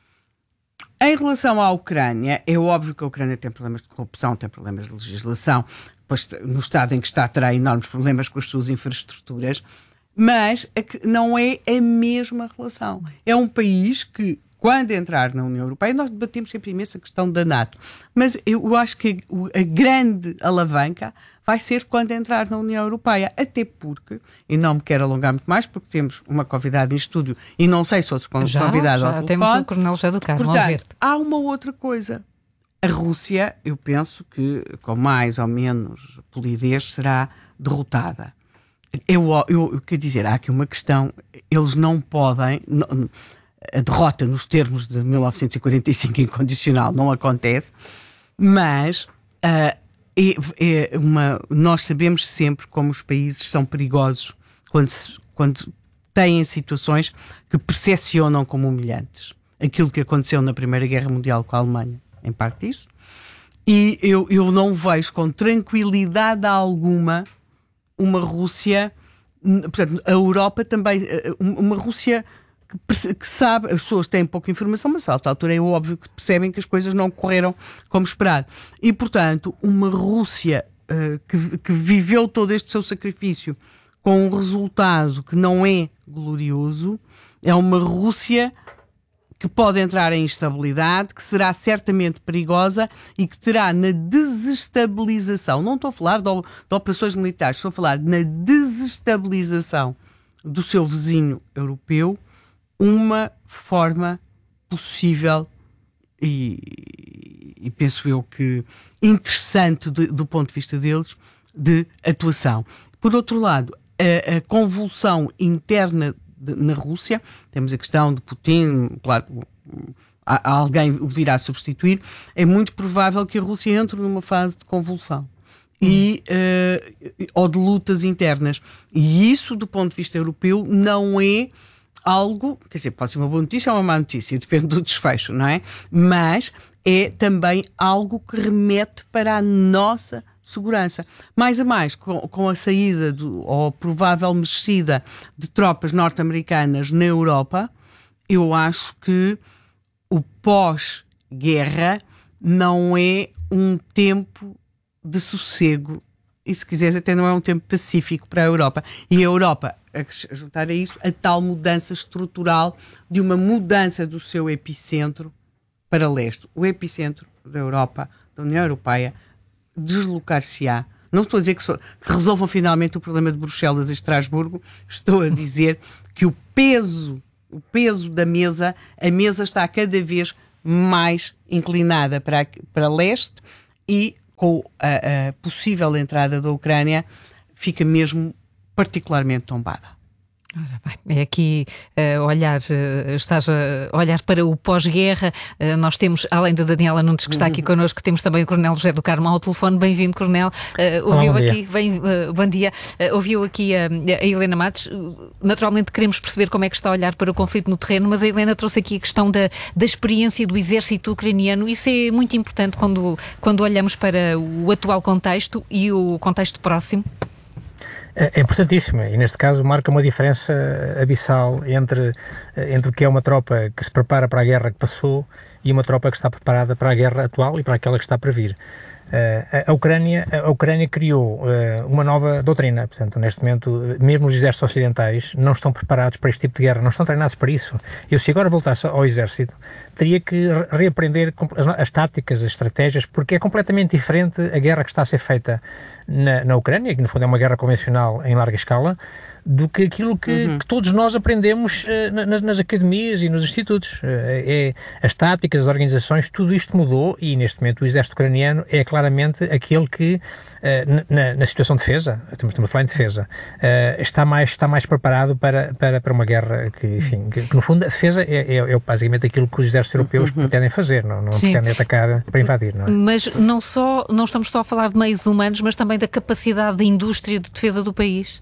Em relação à Ucrânia, é óbvio que a Ucrânia tem problemas de corrupção, tem problemas de legislação, pois no estado em que está terá enormes problemas com as suas infraestruturas, mas não é a mesma relação. É um país que, quando entrar na União Europeia, nós debatemos sempre imenso a questão da NATO, mas eu acho que a grande alavanca vai ser quando entrar na União Europeia, até porque, e não me quero alongar muito mais, porque temos uma convidada em estúdio e não sei se outros convidados ao telefone. Temos o Coronel José do Carmo. Portanto, há uma outra coisa. A Rússia, eu penso que com mais ou menos polidez será derrotada. Eu, eu, eu quero dizer, há aqui uma questão, eles não podem, não, a derrota nos termos de mil novecentos e quarenta e cinco incondicional não acontece, mas uh, é, é uma, nós sabemos sempre como os países são perigosos quando, se, quando têm situações que percepcionam como humilhantes. Aquilo que aconteceu na Primeira Guerra Mundial com a Alemanha, em parte disso, e eu, eu não vejo com tranquilidade alguma uma Rússia, portanto, a Europa também, uma Rússia que, que sabe, as pessoas têm pouca informação, mas a alta altura é óbvio que percebem que as coisas não correram como esperado. E, portanto, uma Rússia uh, que, que viveu todo este seu sacrifício com um resultado que não é glorioso, é uma Rússia que pode entrar em instabilidade, que será certamente perigosa e que terá na desestabilização, não estou a falar de, de operações militares, estou a falar na desestabilização do seu vizinho europeu, uma forma possível e, e penso eu que interessante do, do ponto de vista deles, de atuação. Por outro lado, a, a convulsão interna na Rússia, temos a questão de Putin, claro, alguém o virá substituir, é muito provável que a Rússia entre numa fase de convulsão e, uh, ou de lutas internas. E isso, do ponto de vista europeu, não é algo, quer dizer, pode ser uma boa notícia ou uma má notícia, depende do desfecho, não é? Mas é também algo que remete para a nossa segurança. Mais a mais, com, com a saída do, ou provável mexida de tropas norte-americanas na Europa, eu acho que o pós-guerra não é um tempo de sossego e, se quiseres, até não é um tempo pacífico para a Europa. E a Europa, a juntar a isso, a tal mudança estrutural de uma mudança do seu epicentro para leste. O epicentro da Europa, da União Europeia, deslocar-se-á. não estou a dizer que, so, que resolvam finalmente o problema de Bruxelas e Estrasburgo, estou a dizer que o peso, o peso da mesa, a mesa está cada vez mais inclinada para, para leste e com a, a possível entrada da Ucrânia fica mesmo particularmente tombada. Ora bem, é aqui uh, olhar, uh, estás a olhar para o pós-guerra. Uh, nós temos, além da Daniela Nunes, que está aqui connosco, temos também o Coronel José do Carmo ao telefone. Bem-vindo, Coronel. Uh, ouviu Olá, bom aqui, bem, uh, bom dia. Uh, ouviu aqui a, a Helena Matos. Uh, naturalmente queremos perceber como é que está a olhar para o conflito no terreno, mas a Helena trouxe aqui a questão da, da experiência do exército ucraniano. Isso é muito importante quando, quando olhamos para o atual contexto e o contexto próximo. É importantíssimo e neste caso marca uma diferença abissal entre, entre o que é uma tropa que se prepara para a guerra que passou e uma tropa que está preparada para a guerra atual e para aquela que está para vir. A Ucrânia, a Ucrânia criou uma nova doutrina, portanto, neste momento, mesmo os exércitos ocidentais não estão preparados para este tipo de guerra, não estão treinados para isso. Eu, se agora voltasse ao exército, teria que reaprender as, as táticas, as estratégias, porque é completamente diferente a guerra que está a ser feita na, na Ucrânia, que no fundo é uma guerra convencional em larga escala, do que aquilo que, uhum. que todos nós aprendemos uh, nas, nas academias e nos institutos. Uh, é, as táticas, as organizações, tudo isto mudou e neste momento o exército ucraniano é claramente aquele que, uh, na, na situação de defesa, estamos a falar em defesa, uh, está, mais, está mais preparado para, para, para uma guerra que, enfim, que, que no fundo a defesa é, é, é basicamente aquilo que os exércitos europeus uhum. pretendem fazer, não, não pretendem atacar para invadir. Não é? Mas não, só, não estamos só a falar de meios humanos, mas também da capacidade da indústria de defesa do país.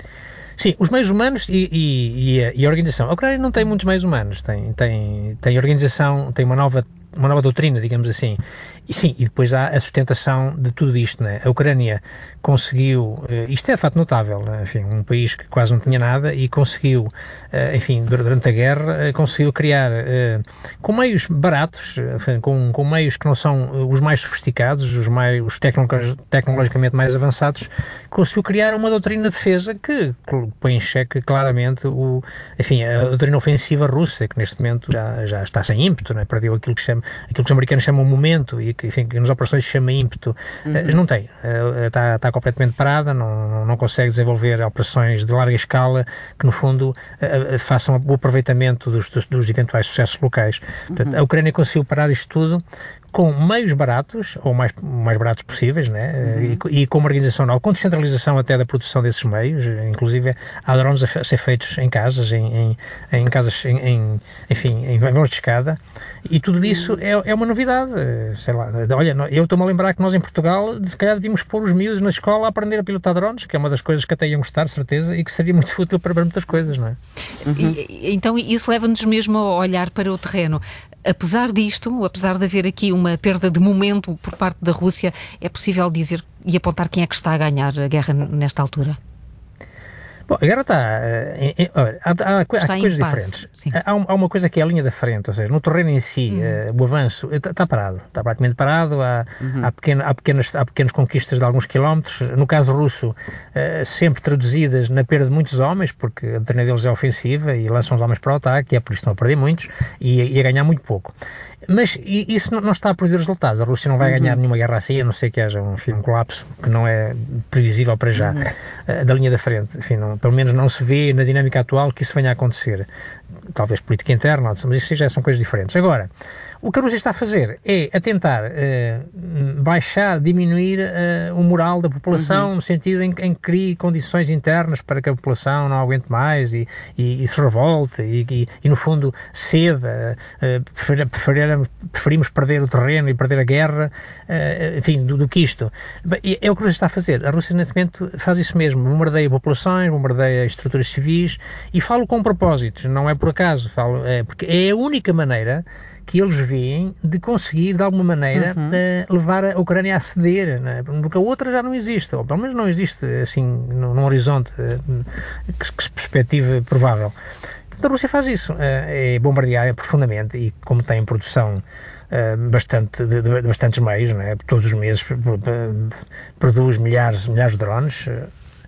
Sim, os meios humanos e, e, e, a, e a organização. A Ucrânia não tem muitos meios humanos, tem, tem, tem organização, tem uma nova, uma nova doutrina, digamos assim. E sim, e depois há a sustentação de tudo isto, né? A Ucrânia conseguiu, isto é de facto notável, né? Enfim, um país que quase não tinha nada e conseguiu, enfim, durante a guerra, conseguiu criar, com meios baratos, enfim, com, com meios que não são os mais sofisticados, os, mais, os tecnologicamente mais avançados, conseguiu criar uma doutrina de defesa que põe em xeque claramente o, enfim, a doutrina ofensiva russa, que neste momento já, já está sem ímpeto, né? Perdeu aquilo que, chama, aquilo que os americanos chamam momento e que, enfim, que nas operações se chama ímpeto. Uhum. Não tem, está, está completamente parada, não, não consegue desenvolver operações de larga escala que no fundo façam o aproveitamento dos, dos, dos eventuais sucessos locais. Uhum. Portanto, a Ucrânia conseguiu parar isto tudo com meios baratos, ou mais, mais baratos possíveis, né? Uhum. e, e com uma organização nova, com descentralização até da produção desses meios, inclusive há drones a, a ser feitos em casas, em, em, em casas, em, em, enfim, em vãos de escada, e tudo isso uhum. é, é uma novidade, sei lá, olha, eu estou-me a lembrar que nós em Portugal, se calhar devíamos pôr os miúdos na escola a aprender a pilotar drones, que é uma das coisas que até iam gostar, certeza, e que seria muito útil para muitas coisas, não é? Uhum. E, então isso leva-nos mesmo a olhar para o terreno. Apesar disto, apesar de haver aqui uma perda de momento por parte da Rússia, é possível dizer e apontar quem é que está a ganhar a guerra nesta altura? Bom, a guerra está... Uh, há, há, há coisas diferentes. Há, há uma coisa que é a linha da frente, ou seja, no terreno em si, uhum. uh, o avanço está, está parado, está praticamente parado, há, uhum. há, pequeno, há, pequenas, há pequenas conquistas de alguns quilómetros, no caso russo, uh, sempre traduzidas na perda de muitos homens, porque a doutrina deles é ofensiva e lançam os homens para o ataque, e é por isso que estão a perder muitos, e, e a ganhar muito pouco. Mas isso não, não está a produzir resultados. A Rússia não vai ganhar uhum. nenhuma guerra assim, a não ser que haja um, enfim, um colapso que não é previsível para já, uhum. uh, da linha da frente. Enfim, não, pelo menos não se vê na dinâmica atual que isso venha a acontecer. Talvez política interna, mas isso já são coisas diferentes. Agora, o que a Rússia está a fazer é a tentar uh, baixar, diminuir uh, o moral da população, uhum. no sentido em, em que crie condições internas para que a população não aguente mais e, e, e se revolte e, e, e no fundo ceda, uh, prefer, prefer, preferimos perder o terreno e perder a guerra, uh, enfim, do, do que isto. É o que a Rússia está a fazer. A Rússia neste momento faz isso mesmo, bombardeia populações, bombardeia estruturas civis, e falo com propósitos, não é por acaso, falo, é porque é a única maneira que eles veem de conseguir, de alguma maneira, uhum. uh, levar a Ucrânia a ceder, né? Porque a outra já não existe, ou pelo menos não existe, assim, num, num horizonte uh, que, que se perspective provável. Então a Rússia faz isso, uh, é bombardear profundamente, e como tem produção uh, bastante, de, de, de bastantes meios, né? Todos os meses produz milhares, milhares de drones, uh,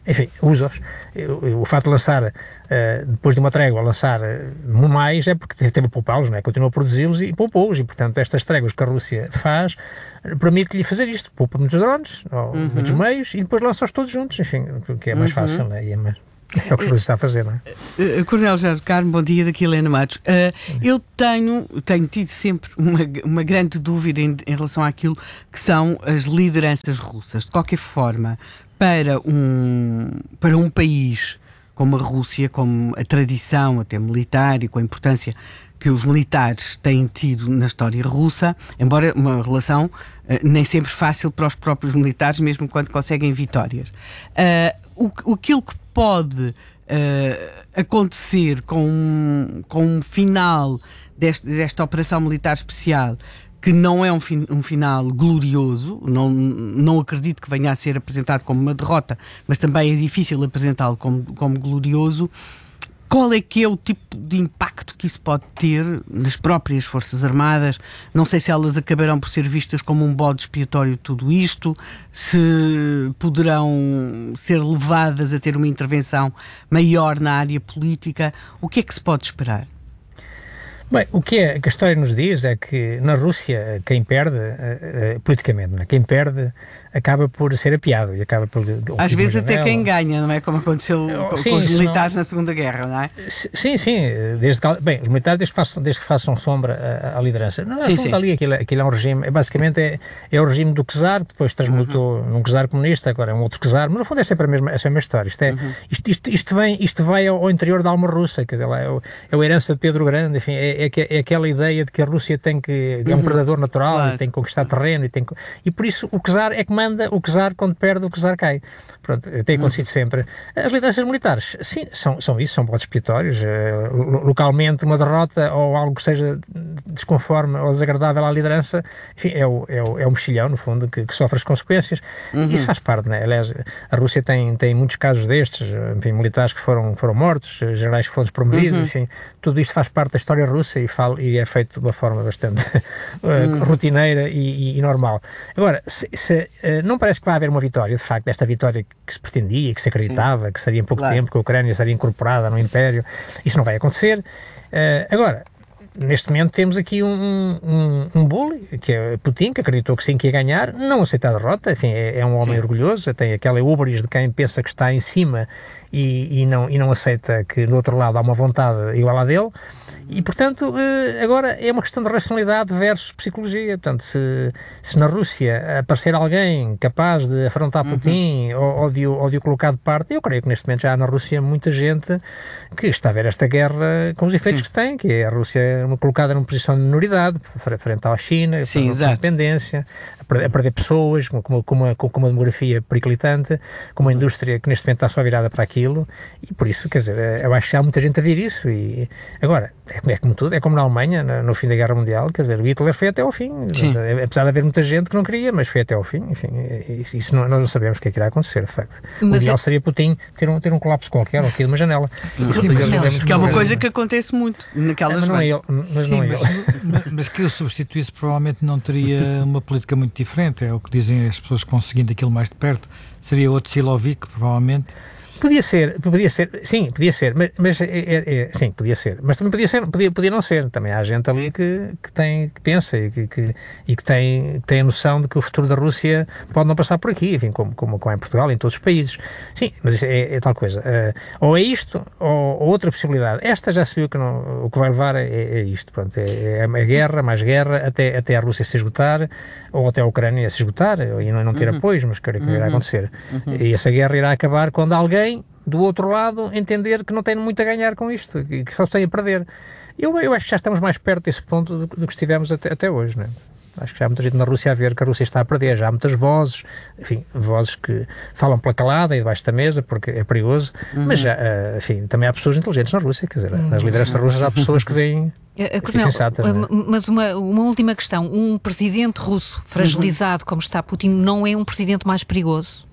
enfim, usa-os. O, o facto de lançar, uh, depois de uma trégua, lançar uh, mais, é porque teve a poupá-los, não é? Continua a produzi-los e poupou-os, e portanto estas tréguas que a Rússia faz permite-lhe fazer isto, poupa muitos drones, ou uhum. muitos meios, e depois lança-os todos juntos, enfim, que é mais uhum. fácil, não é? E é mais... É o que a Rússia está a fazer, não é? Uh, Coronel Jorge Carmo, bom dia, daqui Helena Matos. Uh, eu tenho, tenho tido sempre uma, uma grande dúvida em, em relação àquilo que são as lideranças russas. De qualquer forma, para um, para um país como a Rússia, com a tradição até militar e com a importância que os militares têm tido na história russa, embora uma relação uh, nem sempre fácil para os próprios militares, mesmo quando conseguem vitórias. Uh, o, aquilo que pode uh, acontecer com um, com um final deste, desta operação militar especial, que não é um, fin, um final glorioso, não, não acredito que venha a ser apresentado como uma derrota, mas também é difícil apresentá-lo como, como glorioso. Qual é que é o tipo de impacto que isso pode ter nas próprias Forças Armadas? Não sei se elas acabarão por ser vistas como um bode expiatório de tudo isto, se poderão ser levadas a ter uma intervenção maior na área política. O que é que se pode esperar? Bem, o que, é, que a história nos diz é que na Rússia quem perde, uh, uh, politicamente, não é? Quem perde acaba por ser apiado e acaba por... Às vezes até quem ganha, não é? Como aconteceu com, sim, com os militares não... na Segunda Guerra, não é? Sim, sim. Desde que, bem, os militares desde que façam, desde que façam sombra à, à liderança. Não, sim, sim. Ali aquilo, aquilo é um regime, é, basicamente é, é o regime do czar, depois transmutou uhum. num czar comunista, agora é um outro czar, mas no fundo é sempre a mesma, é a mesma história. Isto, é, uhum. isto, isto, isto, vem, isto vai ao, ao interior da alma russa, quer dizer, lá, é, o, é a herança de Pedro Grande, enfim, é, é, é aquela ideia de que a Rússia tem que, é um uhum. predador natural, claro. E tem que conquistar terreno, e, tem que, e por isso o czar é que manda, o czar quando perde, o czar cai. Pronto, tem acontecido uhum. sempre. As lideranças militares, sim, são, são isso, são bodes expiatórios. Uh, localmente, uma derrota ou algo que seja desconforme ou desagradável à liderança, enfim, é o, é o, é o mexilhão, no fundo, que, que sofre as consequências. Uhum. Isso faz parte, né? Aliás, a Rússia tem, tem muitos casos destes, enfim, militares que foram, foram mortos, generais que foram despromovidos, uhum. enfim, tudo isto faz parte da história russa e, falo, e é feito de uma forma bastante uhum. rotineira e, e, e normal. Agora, se, se, uh, não parece que vai haver uma vitória, de facto, esta vitória que se pretendia, que se acreditava, sim. que seria em pouco claro. tempo, que a Ucrânia estaria incorporada no Império, isso não vai acontecer. Uh, agora, neste momento temos aqui um, um, um bully, que é Putin, que acreditou que sim, que ia ganhar, não aceita a derrota, enfim, é, é um homem sim. orgulhoso, tem aquela ubris de quem pensa que está em cima e, e, não, e não aceita que do outro lado há uma vontade igual à dele. E, portanto, agora é uma questão de racionalidade versus psicologia. Portanto, se, se na Rússia aparecer alguém capaz de afrontar Putin uhum. ou, ou, de, ou de o colocar de parte, eu creio que neste momento já há na Rússia muita gente que está a ver esta guerra com os efeitos Sim. que tem, que é a Rússia colocada numa posição de minoridade, frente à China, Sim, a independência, a perder, a perder pessoas, com, com, com, uma, com uma demografia periclitante, com uma indústria que neste momento está só virada para aquilo, e por isso, quer dizer, eu acho que há muita gente a ver isso. E agora, é como tudo, é como na Alemanha, no, no fim da Guerra Mundial, quer dizer, o Hitler foi até ao fim, Sim. apesar de haver muita gente que não queria, mas foi até ao fim, enfim, isso, isso não, nós não sabemos o que é que irá acontecer, de facto. Mas o ideal é... seria Putin ter um, ter um colapso qualquer, ou aqui de uma janela. Isso, mas, que é uma coisa que acontece muito naquelas... Mas não é ele. Mas, Sim, não é mas, mas, mas que eu substituísse provavelmente não teria uma política muito diferente, é o que dizem as pessoas que vão seguindo aquilo mais de perto, seria outro Silovic, provavelmente. Podia ser, podia ser, sim, podia ser, mas, mas é, é, é, sim, podia ser, mas também podia ser, podia, podia não ser. Também há gente ali que, que tem, que pensa e que, que, e que tem, tem a noção de que o futuro da Rússia pode não passar por aqui, enfim, como, como, como é em Portugal, em todos os países. Sim, mas isso é, é tal coisa. Uh, ou é isto, ou, ou outra possibilidade. Esta já se viu que não, o que vai levar é, é isto, pronto, é, é a guerra, mais guerra, até, até a Rússia se esgotar, ou até a Ucrânia se esgotar, e não, não ter uhum. apoios, mas creio que não irá acontecer. Uhum. E essa guerra irá acabar quando alguém do outro lado entender que não tem muito a ganhar com isto e que só se tem a perder. Eu, eu acho que já estamos mais perto desse ponto do, do que estivemos até, até hoje, não é? Acho que já há muita gente na Rússia a ver que a Rússia está a perder, já há muitas vozes, enfim, vozes que falam pela calada e debaixo da mesa porque é perigoso, uhum. mas já, enfim, também há pessoas inteligentes na Rússia, quer dizer, uhum. nas lideranças russas há pessoas que veem sensatas. É? Mas uma, uma última questão, um presidente russo fragilizado uhum. como está Putin não é um presidente mais perigoso?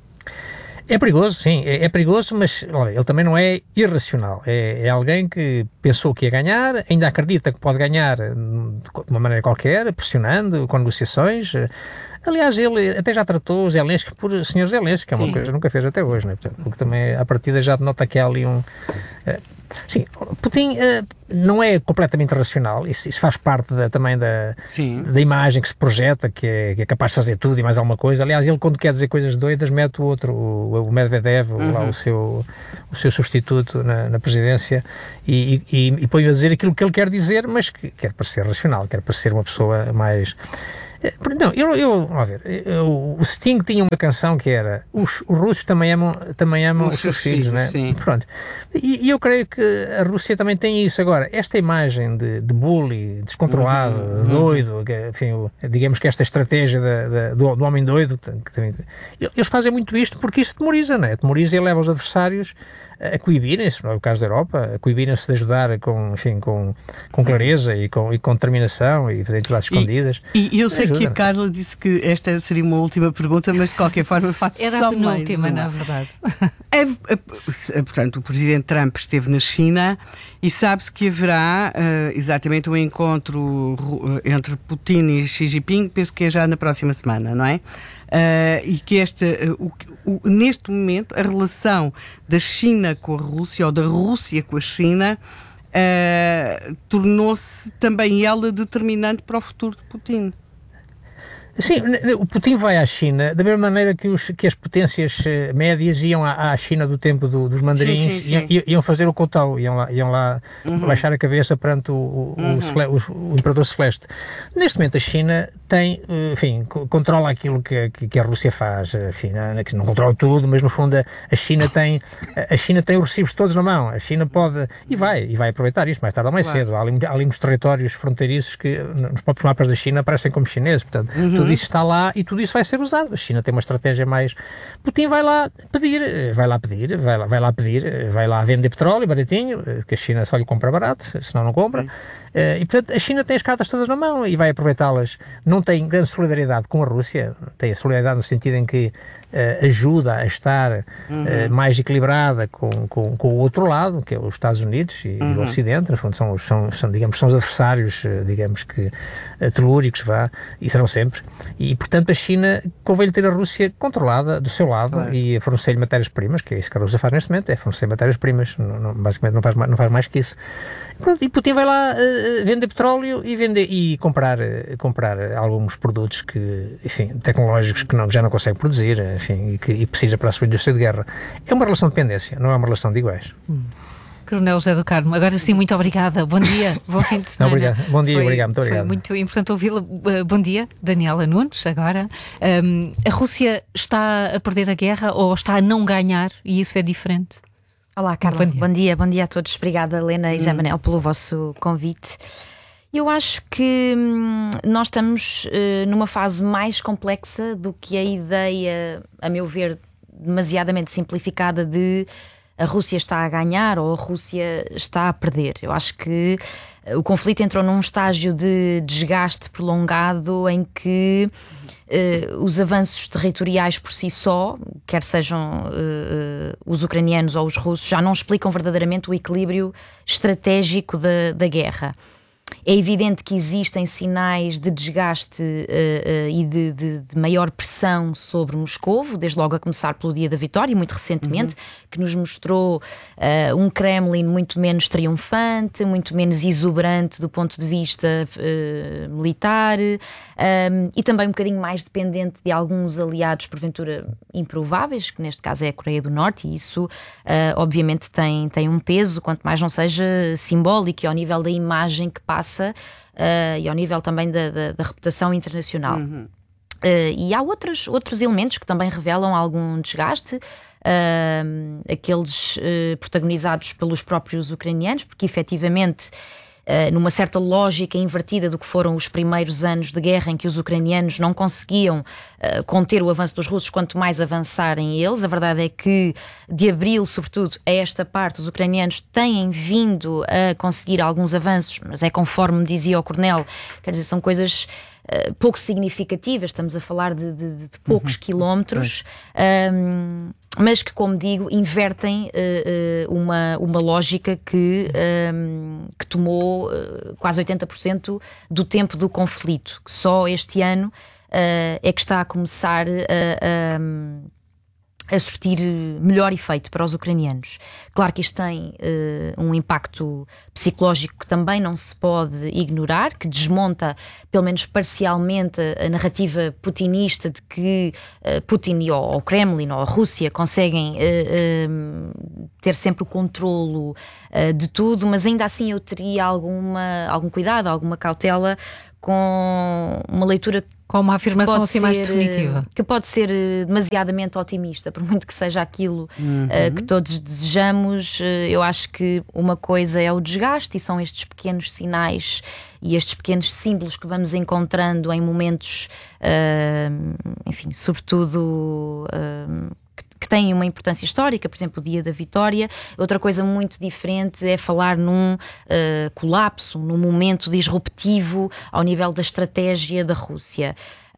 É perigoso, sim, é, é perigoso, mas olha, ele também não é irracional. É, é alguém que pensou que ia ganhar, ainda acredita que pode ganhar de uma maneira qualquer, pressionando, com negociações. Aliás, ele até já tratou Zelensky por senhor Zelensky, que é uma Sim. coisa que nunca fez até hoje, né? Portanto, o que também, à partida, já denota que há ali um... Uh, sim, Putin uh, não é completamente racional, isso, isso faz parte da, também da, da imagem que se projeta, que é, que é capaz de fazer tudo e mais alguma coisa. Aliás, ele quando quer dizer coisas doidas, mete o outro, o, o Medvedev, uhum. lá, o, seu, o seu substituto na, na presidência, e, e, e põe-o a dizer aquilo que ele quer dizer, mas que quer parecer racional, quer parecer uma pessoa mais... Não, eu, eu, a ver, eu, o Sting tinha uma canção que era os, os russos também amam, também amam os, os seus filhos, filhos, né? Sim. Pronto. E, e eu creio que a Rússia também tem isso. Agora, esta imagem de, de bully, descontrolado, uhum, doido, uhum. Que, enfim, o, digamos que esta estratégia da, da, do, do homem doido, que também, eles fazem muito isto porque isso demoriza, né? Demoriza e leva os adversários a coibirem-se, não é o caso da Europa, a coibirem-se de ajudar com, enfim, com, com clareza e com, e com determinação e fazer atuações escondidas. E, e eu sei ajuda, que a Carla disse que esta seria uma última pergunta, mas de qualquer forma faço Era só a penúltima, na verdade. É, é, portanto, o presidente Trump esteve na China e sabe-se que haverá uh, exatamente um encontro uh, entre Putin e Xi Jinping, penso que é já na próxima semana, não é? Uh, e que esta, uh, o, o, neste momento a relação da China com a Rússia ou da Rússia com a China uh, tornou-se também ela determinante para o futuro de Putin. Sim, o Putin vai à China da mesma maneira que, os, que as potências médias iam à, à China do tempo do, dos mandarins, sim, sim, sim. Iam, iam fazer o Kotau, iam lá, iam lá uhum. baixar a cabeça perante o, o, uhum. o, o, o Imperador Celeste. Neste momento a China tem, enfim, controla aquilo que, que, que a Rússia faz, enfim, não, não controla tudo, mas no fundo a, a China tem a China tem os recibos todos na mão, a China pode, e vai, e vai aproveitar isto mais tarde ou mais claro. cedo. Há ali, há ali uns territórios fronteiriços que nos próprios mapas da China aparecem como chineses, portanto, uhum. tudo isso está lá e tudo isso vai ser usado. A China tem uma estratégia mais... Putin vai lá pedir, vai lá pedir, vai lá, vai lá pedir, vai lá vender petróleo baratinho, que a China só lhe compra barato, senão não compra. Sim. E, portanto, a China tem as cartas todas na mão e vai aproveitá-las. Não tem grande solidariedade com a Rússia, tem a solidariedade no sentido em que uh, ajuda a estar uhum. uh, mais equilibrada com, com, com o outro lado, que é os Estados Unidos e, uhum. e o Ocidente. No fundo, são, são, são, digamos, são os adversários, digamos que, uh, telúricos, vá, e serão sempre. E, portanto, a China convém ter a Rússia controlada do seu lado claro. e fornecer-lhe matérias-primas, que é isso que a Rússia faz neste momento, é fornecer matérias-primas, não, não, basicamente não faz, não faz mais que isso. Pronto, e Putin vai lá uh, vender petróleo e, vender, e comprar, uh, comprar alguns produtos que, enfim, tecnológicos que não, já não consegue produzir, enfim, e que e precisa para a sua indústria de guerra. É uma relação de dependência, não é uma relação de iguais. Hum. Coronel José do Carmo, agora sim, muito obrigada. Bom dia, bom fim de semana. Obrigado. Bom dia, foi, obrigado, muito obrigado. Foi muito importante ouvi-la. Bom dia, Daniela Nunes, agora. Um, a Rússia está a perder a guerra ou está a não ganhar e isso é diferente? Olá, Carla. Bom dia. Bom dia, bom dia a todos. Obrigada, Helena e Zé Manel, pelo vosso convite. Eu acho que hum, nós estamos uh, numa fase mais complexa do que a ideia, a meu ver, demasiadamente simplificada de a Rússia está a ganhar ou a Rússia está a perder. Eu acho que o conflito entrou num estágio de desgaste prolongado em que uh, os avanços territoriais por si só, quer sejam uh, os ucranianos ou os russos, já não explicam verdadeiramente o equilíbrio estratégico da, da guerra. É evidente que existem sinais de desgaste uh, uh, e de, de, de maior pressão sobre Moscovo, desde logo a começar pelo dia da vitória, muito recentemente, uhum. que nos mostrou uh, um Kremlin muito menos triunfante, muito menos exuberante do ponto de vista uh, militar, um, e também um bocadinho mais dependente de alguns aliados, porventura improváveis, que neste caso é a Coreia do Norte, e isso uh, obviamente tem, tem um peso, quanto mais não seja simbólico, e ao nível da imagem que passa Uh, e ao nível também da, da, da reputação internacional. Uhum. Uh, e há outros, outros elementos que também revelam algum desgaste, uh, aqueles uh, protagonizados pelos próprios ucranianos, porque efetivamente, uh, numa certa lógica invertida do que foram os primeiros anos de guerra em que os ucranianos não conseguiam uh, conter o avanço dos russos, quanto mais avançarem eles, a verdade é que de abril, sobretudo, a esta parte, os ucranianos têm vindo a conseguir alguns avanços, mas é conforme dizia o Coronel, quer dizer, são coisas uh, pouco significativas, estamos a falar de, de, de poucos uhum. quilómetros, um, mas que, como digo, invertem uh, uh, uma, uma lógica que, um, que tomou uh, quase oitenta por cento do tempo do conflito, que só este ano é que está a começar a, a a surtir melhor efeito para os ucranianos. Claro que isto tem uh, um impacto psicológico que também não se pode ignorar, que desmonta, pelo menos parcialmente, a narrativa putinista de que uh, Putin ou o Kremlin ou a Rússia conseguem uh, uh, ter sempre o controlo uh, de tudo, mas ainda assim eu teria alguma, algum cuidado, alguma cautela com uma leitura com uma afirmação assim ser, mais definitiva. Que pode ser demasiadamente otimista, por muito que seja aquilo uhum. uh, que todos desejamos. Uh, eu acho que uma coisa é o desgaste e são estes pequenos sinais e estes pequenos símbolos que vamos encontrando em momentos, uh, enfim, sobretudo... Uh, que têm uma importância histórica, por exemplo, o Dia da Vitória. Outra coisa muito diferente é falar num uh, colapso, num momento disruptivo ao nível da estratégia da Rússia.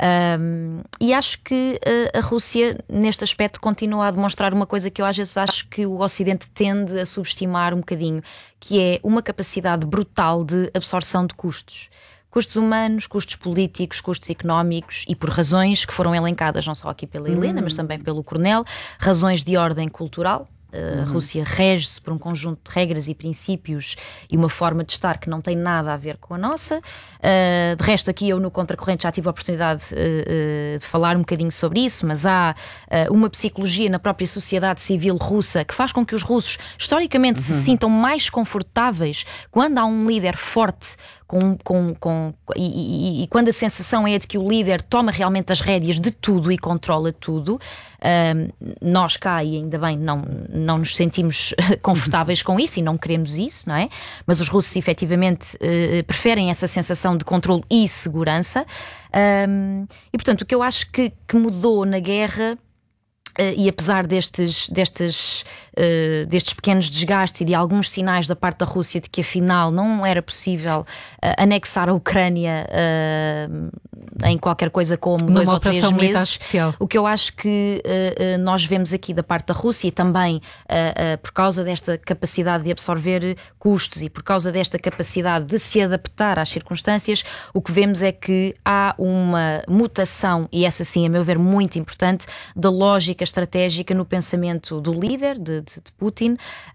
Um, e acho que uh, a Rússia, neste aspecto, continua a demonstrar uma coisa que eu às vezes acho que o Ocidente tende a subestimar um bocadinho, que é uma capacidade brutal de absorção de custos. Custos humanos, custos políticos, custos económicos e por razões que foram elencadas não só aqui pela Helena, uhum. mas também pelo Coronel, razões de ordem cultural. A uhum. Rússia rege-se por um conjunto de regras e princípios e uma forma de estar que não tem nada a ver com a nossa. Uh, de resto, aqui eu no Contracorrente já tive a oportunidade uh, uh, de falar um bocadinho sobre isso, mas há uh, uma psicologia na própria sociedade civil russa que faz com que os russos historicamente uhum. se sintam mais confortáveis quando há um líder forte. Com, com, com, e, e, e quando a sensação é de que o líder toma realmente as rédeas de tudo e controla tudo, um, nós cá, e ainda bem, não, não nos sentimos confortáveis com isso e não queremos isso, não é? Mas os russos efetivamente uh, preferem essa sensação de controle e segurança. Um, e portanto, o que eu acho que, que mudou na guerra, Uh, e apesar destes, destes, uh, destes pequenos desgastes e de alguns sinais da parte da Rússia de que afinal não era possível uh, anexar a Ucrânia uh, em qualquer coisa como Numa dois ou três meses, especial. O que eu acho que uh, uh, nós vemos aqui da parte da Rússia e também uh, uh, por causa desta capacidade de absorver custos e por causa desta capacidade de se adaptar às circunstâncias, o que vemos é que há uma mutação, e essa sim, a meu ver, muito importante, da lógica estratégica no pensamento do líder, de, de, de Putin,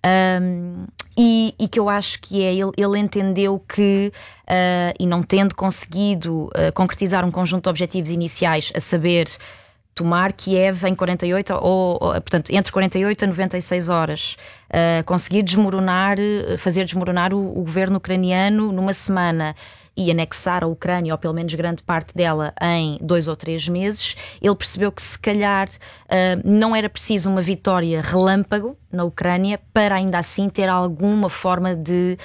um, e, e que eu acho que é, ele, ele entendeu que, uh, e não tendo conseguido uh, concretizar um conjunto de objetivos iniciais, a saber, tomar Kiev em quarenta e oito, ou, ou portanto, entre quarenta e oito a noventa e seis horas, uh, conseguir desmoronar, fazer desmoronar o, o governo ucraniano numa semana, e anexar a Ucrânia, ou pelo menos grande parte dela, em dois ou três meses, ele percebeu que se calhar uh, não era preciso uma vitória relâmpago na Ucrânia para ainda assim ter alguma forma de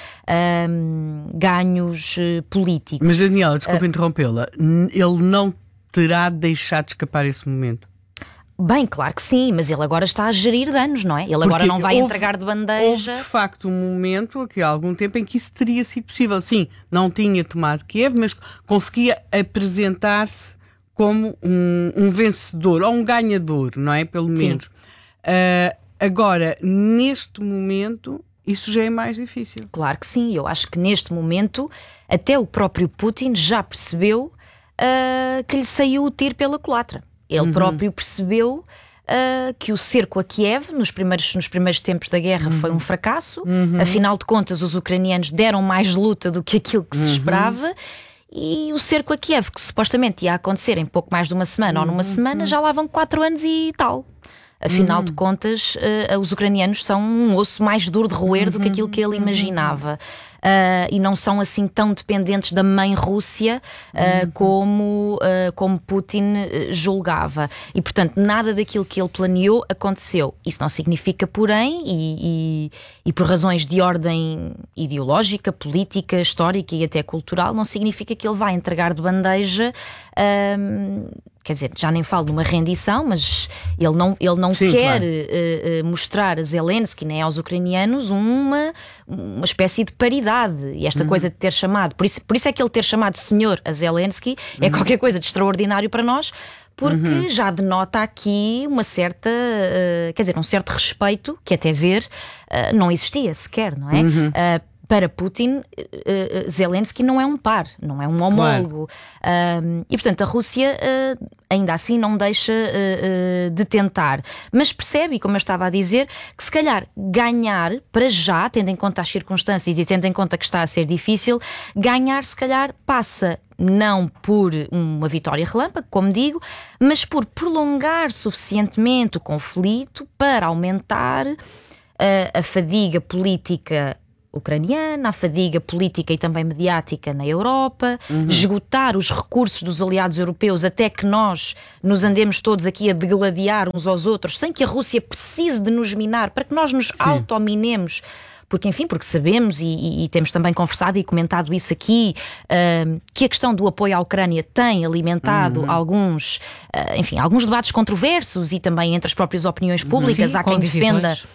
um, ganhos uh, políticos. Mas Daniela, desculpa uh, interrompê-la, ele não terá deixado de escapar esse momento? Bem, claro que sim, mas ele agora está a gerir danos, não é? Ele agora Porque não vai houve, entregar de bandeja. Houve de facto um momento, aqui há algum tempo, em que isso teria sido possível. Sim, não tinha tomado Kiev, mas conseguia apresentar-se como um, um vencedor, ou um ganhador, não é? Pelo menos. Uh, agora, neste momento, isso já é mais difícil. Claro que sim, eu acho que neste momento, até o próprio Putin já percebeu uh, que lhe saiu o tiro pela culatra. Ele uhum. próprio percebeu uh, que o cerco a Kiev, nos primeiros, nos primeiros tempos da guerra, uhum. foi um fracasso. Uhum. Afinal de contas, os ucranianos deram mais luta do que aquilo que se uhum. esperava. E o cerco a Kiev, que supostamente ia acontecer em pouco mais de uma semana uhum. ou numa semana, já lá vão quatro anos e tal. Afinal uhum. de contas, uh, os ucranianos são um osso mais duro de roer uhum. do que aquilo que ele imaginava. Uh, e não são assim tão dependentes da mãe Rússia uh, uhum. como, uh, como Putin julgava. E, portanto, nada daquilo que ele planeou aconteceu. Isso não significa, porém, e, e, e por razões de ordem ideológica, política, histórica e até cultural, não significa que ele vai entregar de bandeja... Um, quer dizer, já nem falo de uma rendição, mas ele não, ele não Sim, quer claro. uh, uh, mostrar a Zelensky nem aos ucranianos uma, uma espécie de paridade. E esta uhum. coisa de ter chamado, por isso, por isso é que ele ter chamado senhor a Zelensky uhum. é qualquer coisa de extraordinário para nós, porque uhum. já denota aqui uma certa, uh, quer dizer, um certo respeito, que até ver uh, não existia sequer, não é? Uhum. Uh, para Putin, uh, Zelensky não é um par, não é um homólogo. Claro. Uh, e, portanto, a Rússia uh, ainda assim não deixa uh, uh, de tentar. Mas percebe, e como eu estava a dizer, que se calhar ganhar, para já, tendo em conta as circunstâncias e tendo em conta que está a ser difícil, ganhar se calhar passa não por uma vitória relâmpago, como digo, mas por prolongar suficientemente o conflito para aumentar uh, a fadiga política ucraniana, a fadiga política e também mediática na Europa, uhum. esgotar os recursos dos aliados europeus até que nós nos andemos todos aqui a degladiar uns aos outros, sem que a Rússia precise de nos minar, para que nós nos autominemos. Porque, enfim, porque sabemos e, e, e temos também conversado e comentado isso aqui, uh, que a questão do apoio à Ucrânia tem alimentado uhum. alguns, uh, enfim, alguns debates controversos e também entre as próprias opiniões públicas. Sim, há quem defenda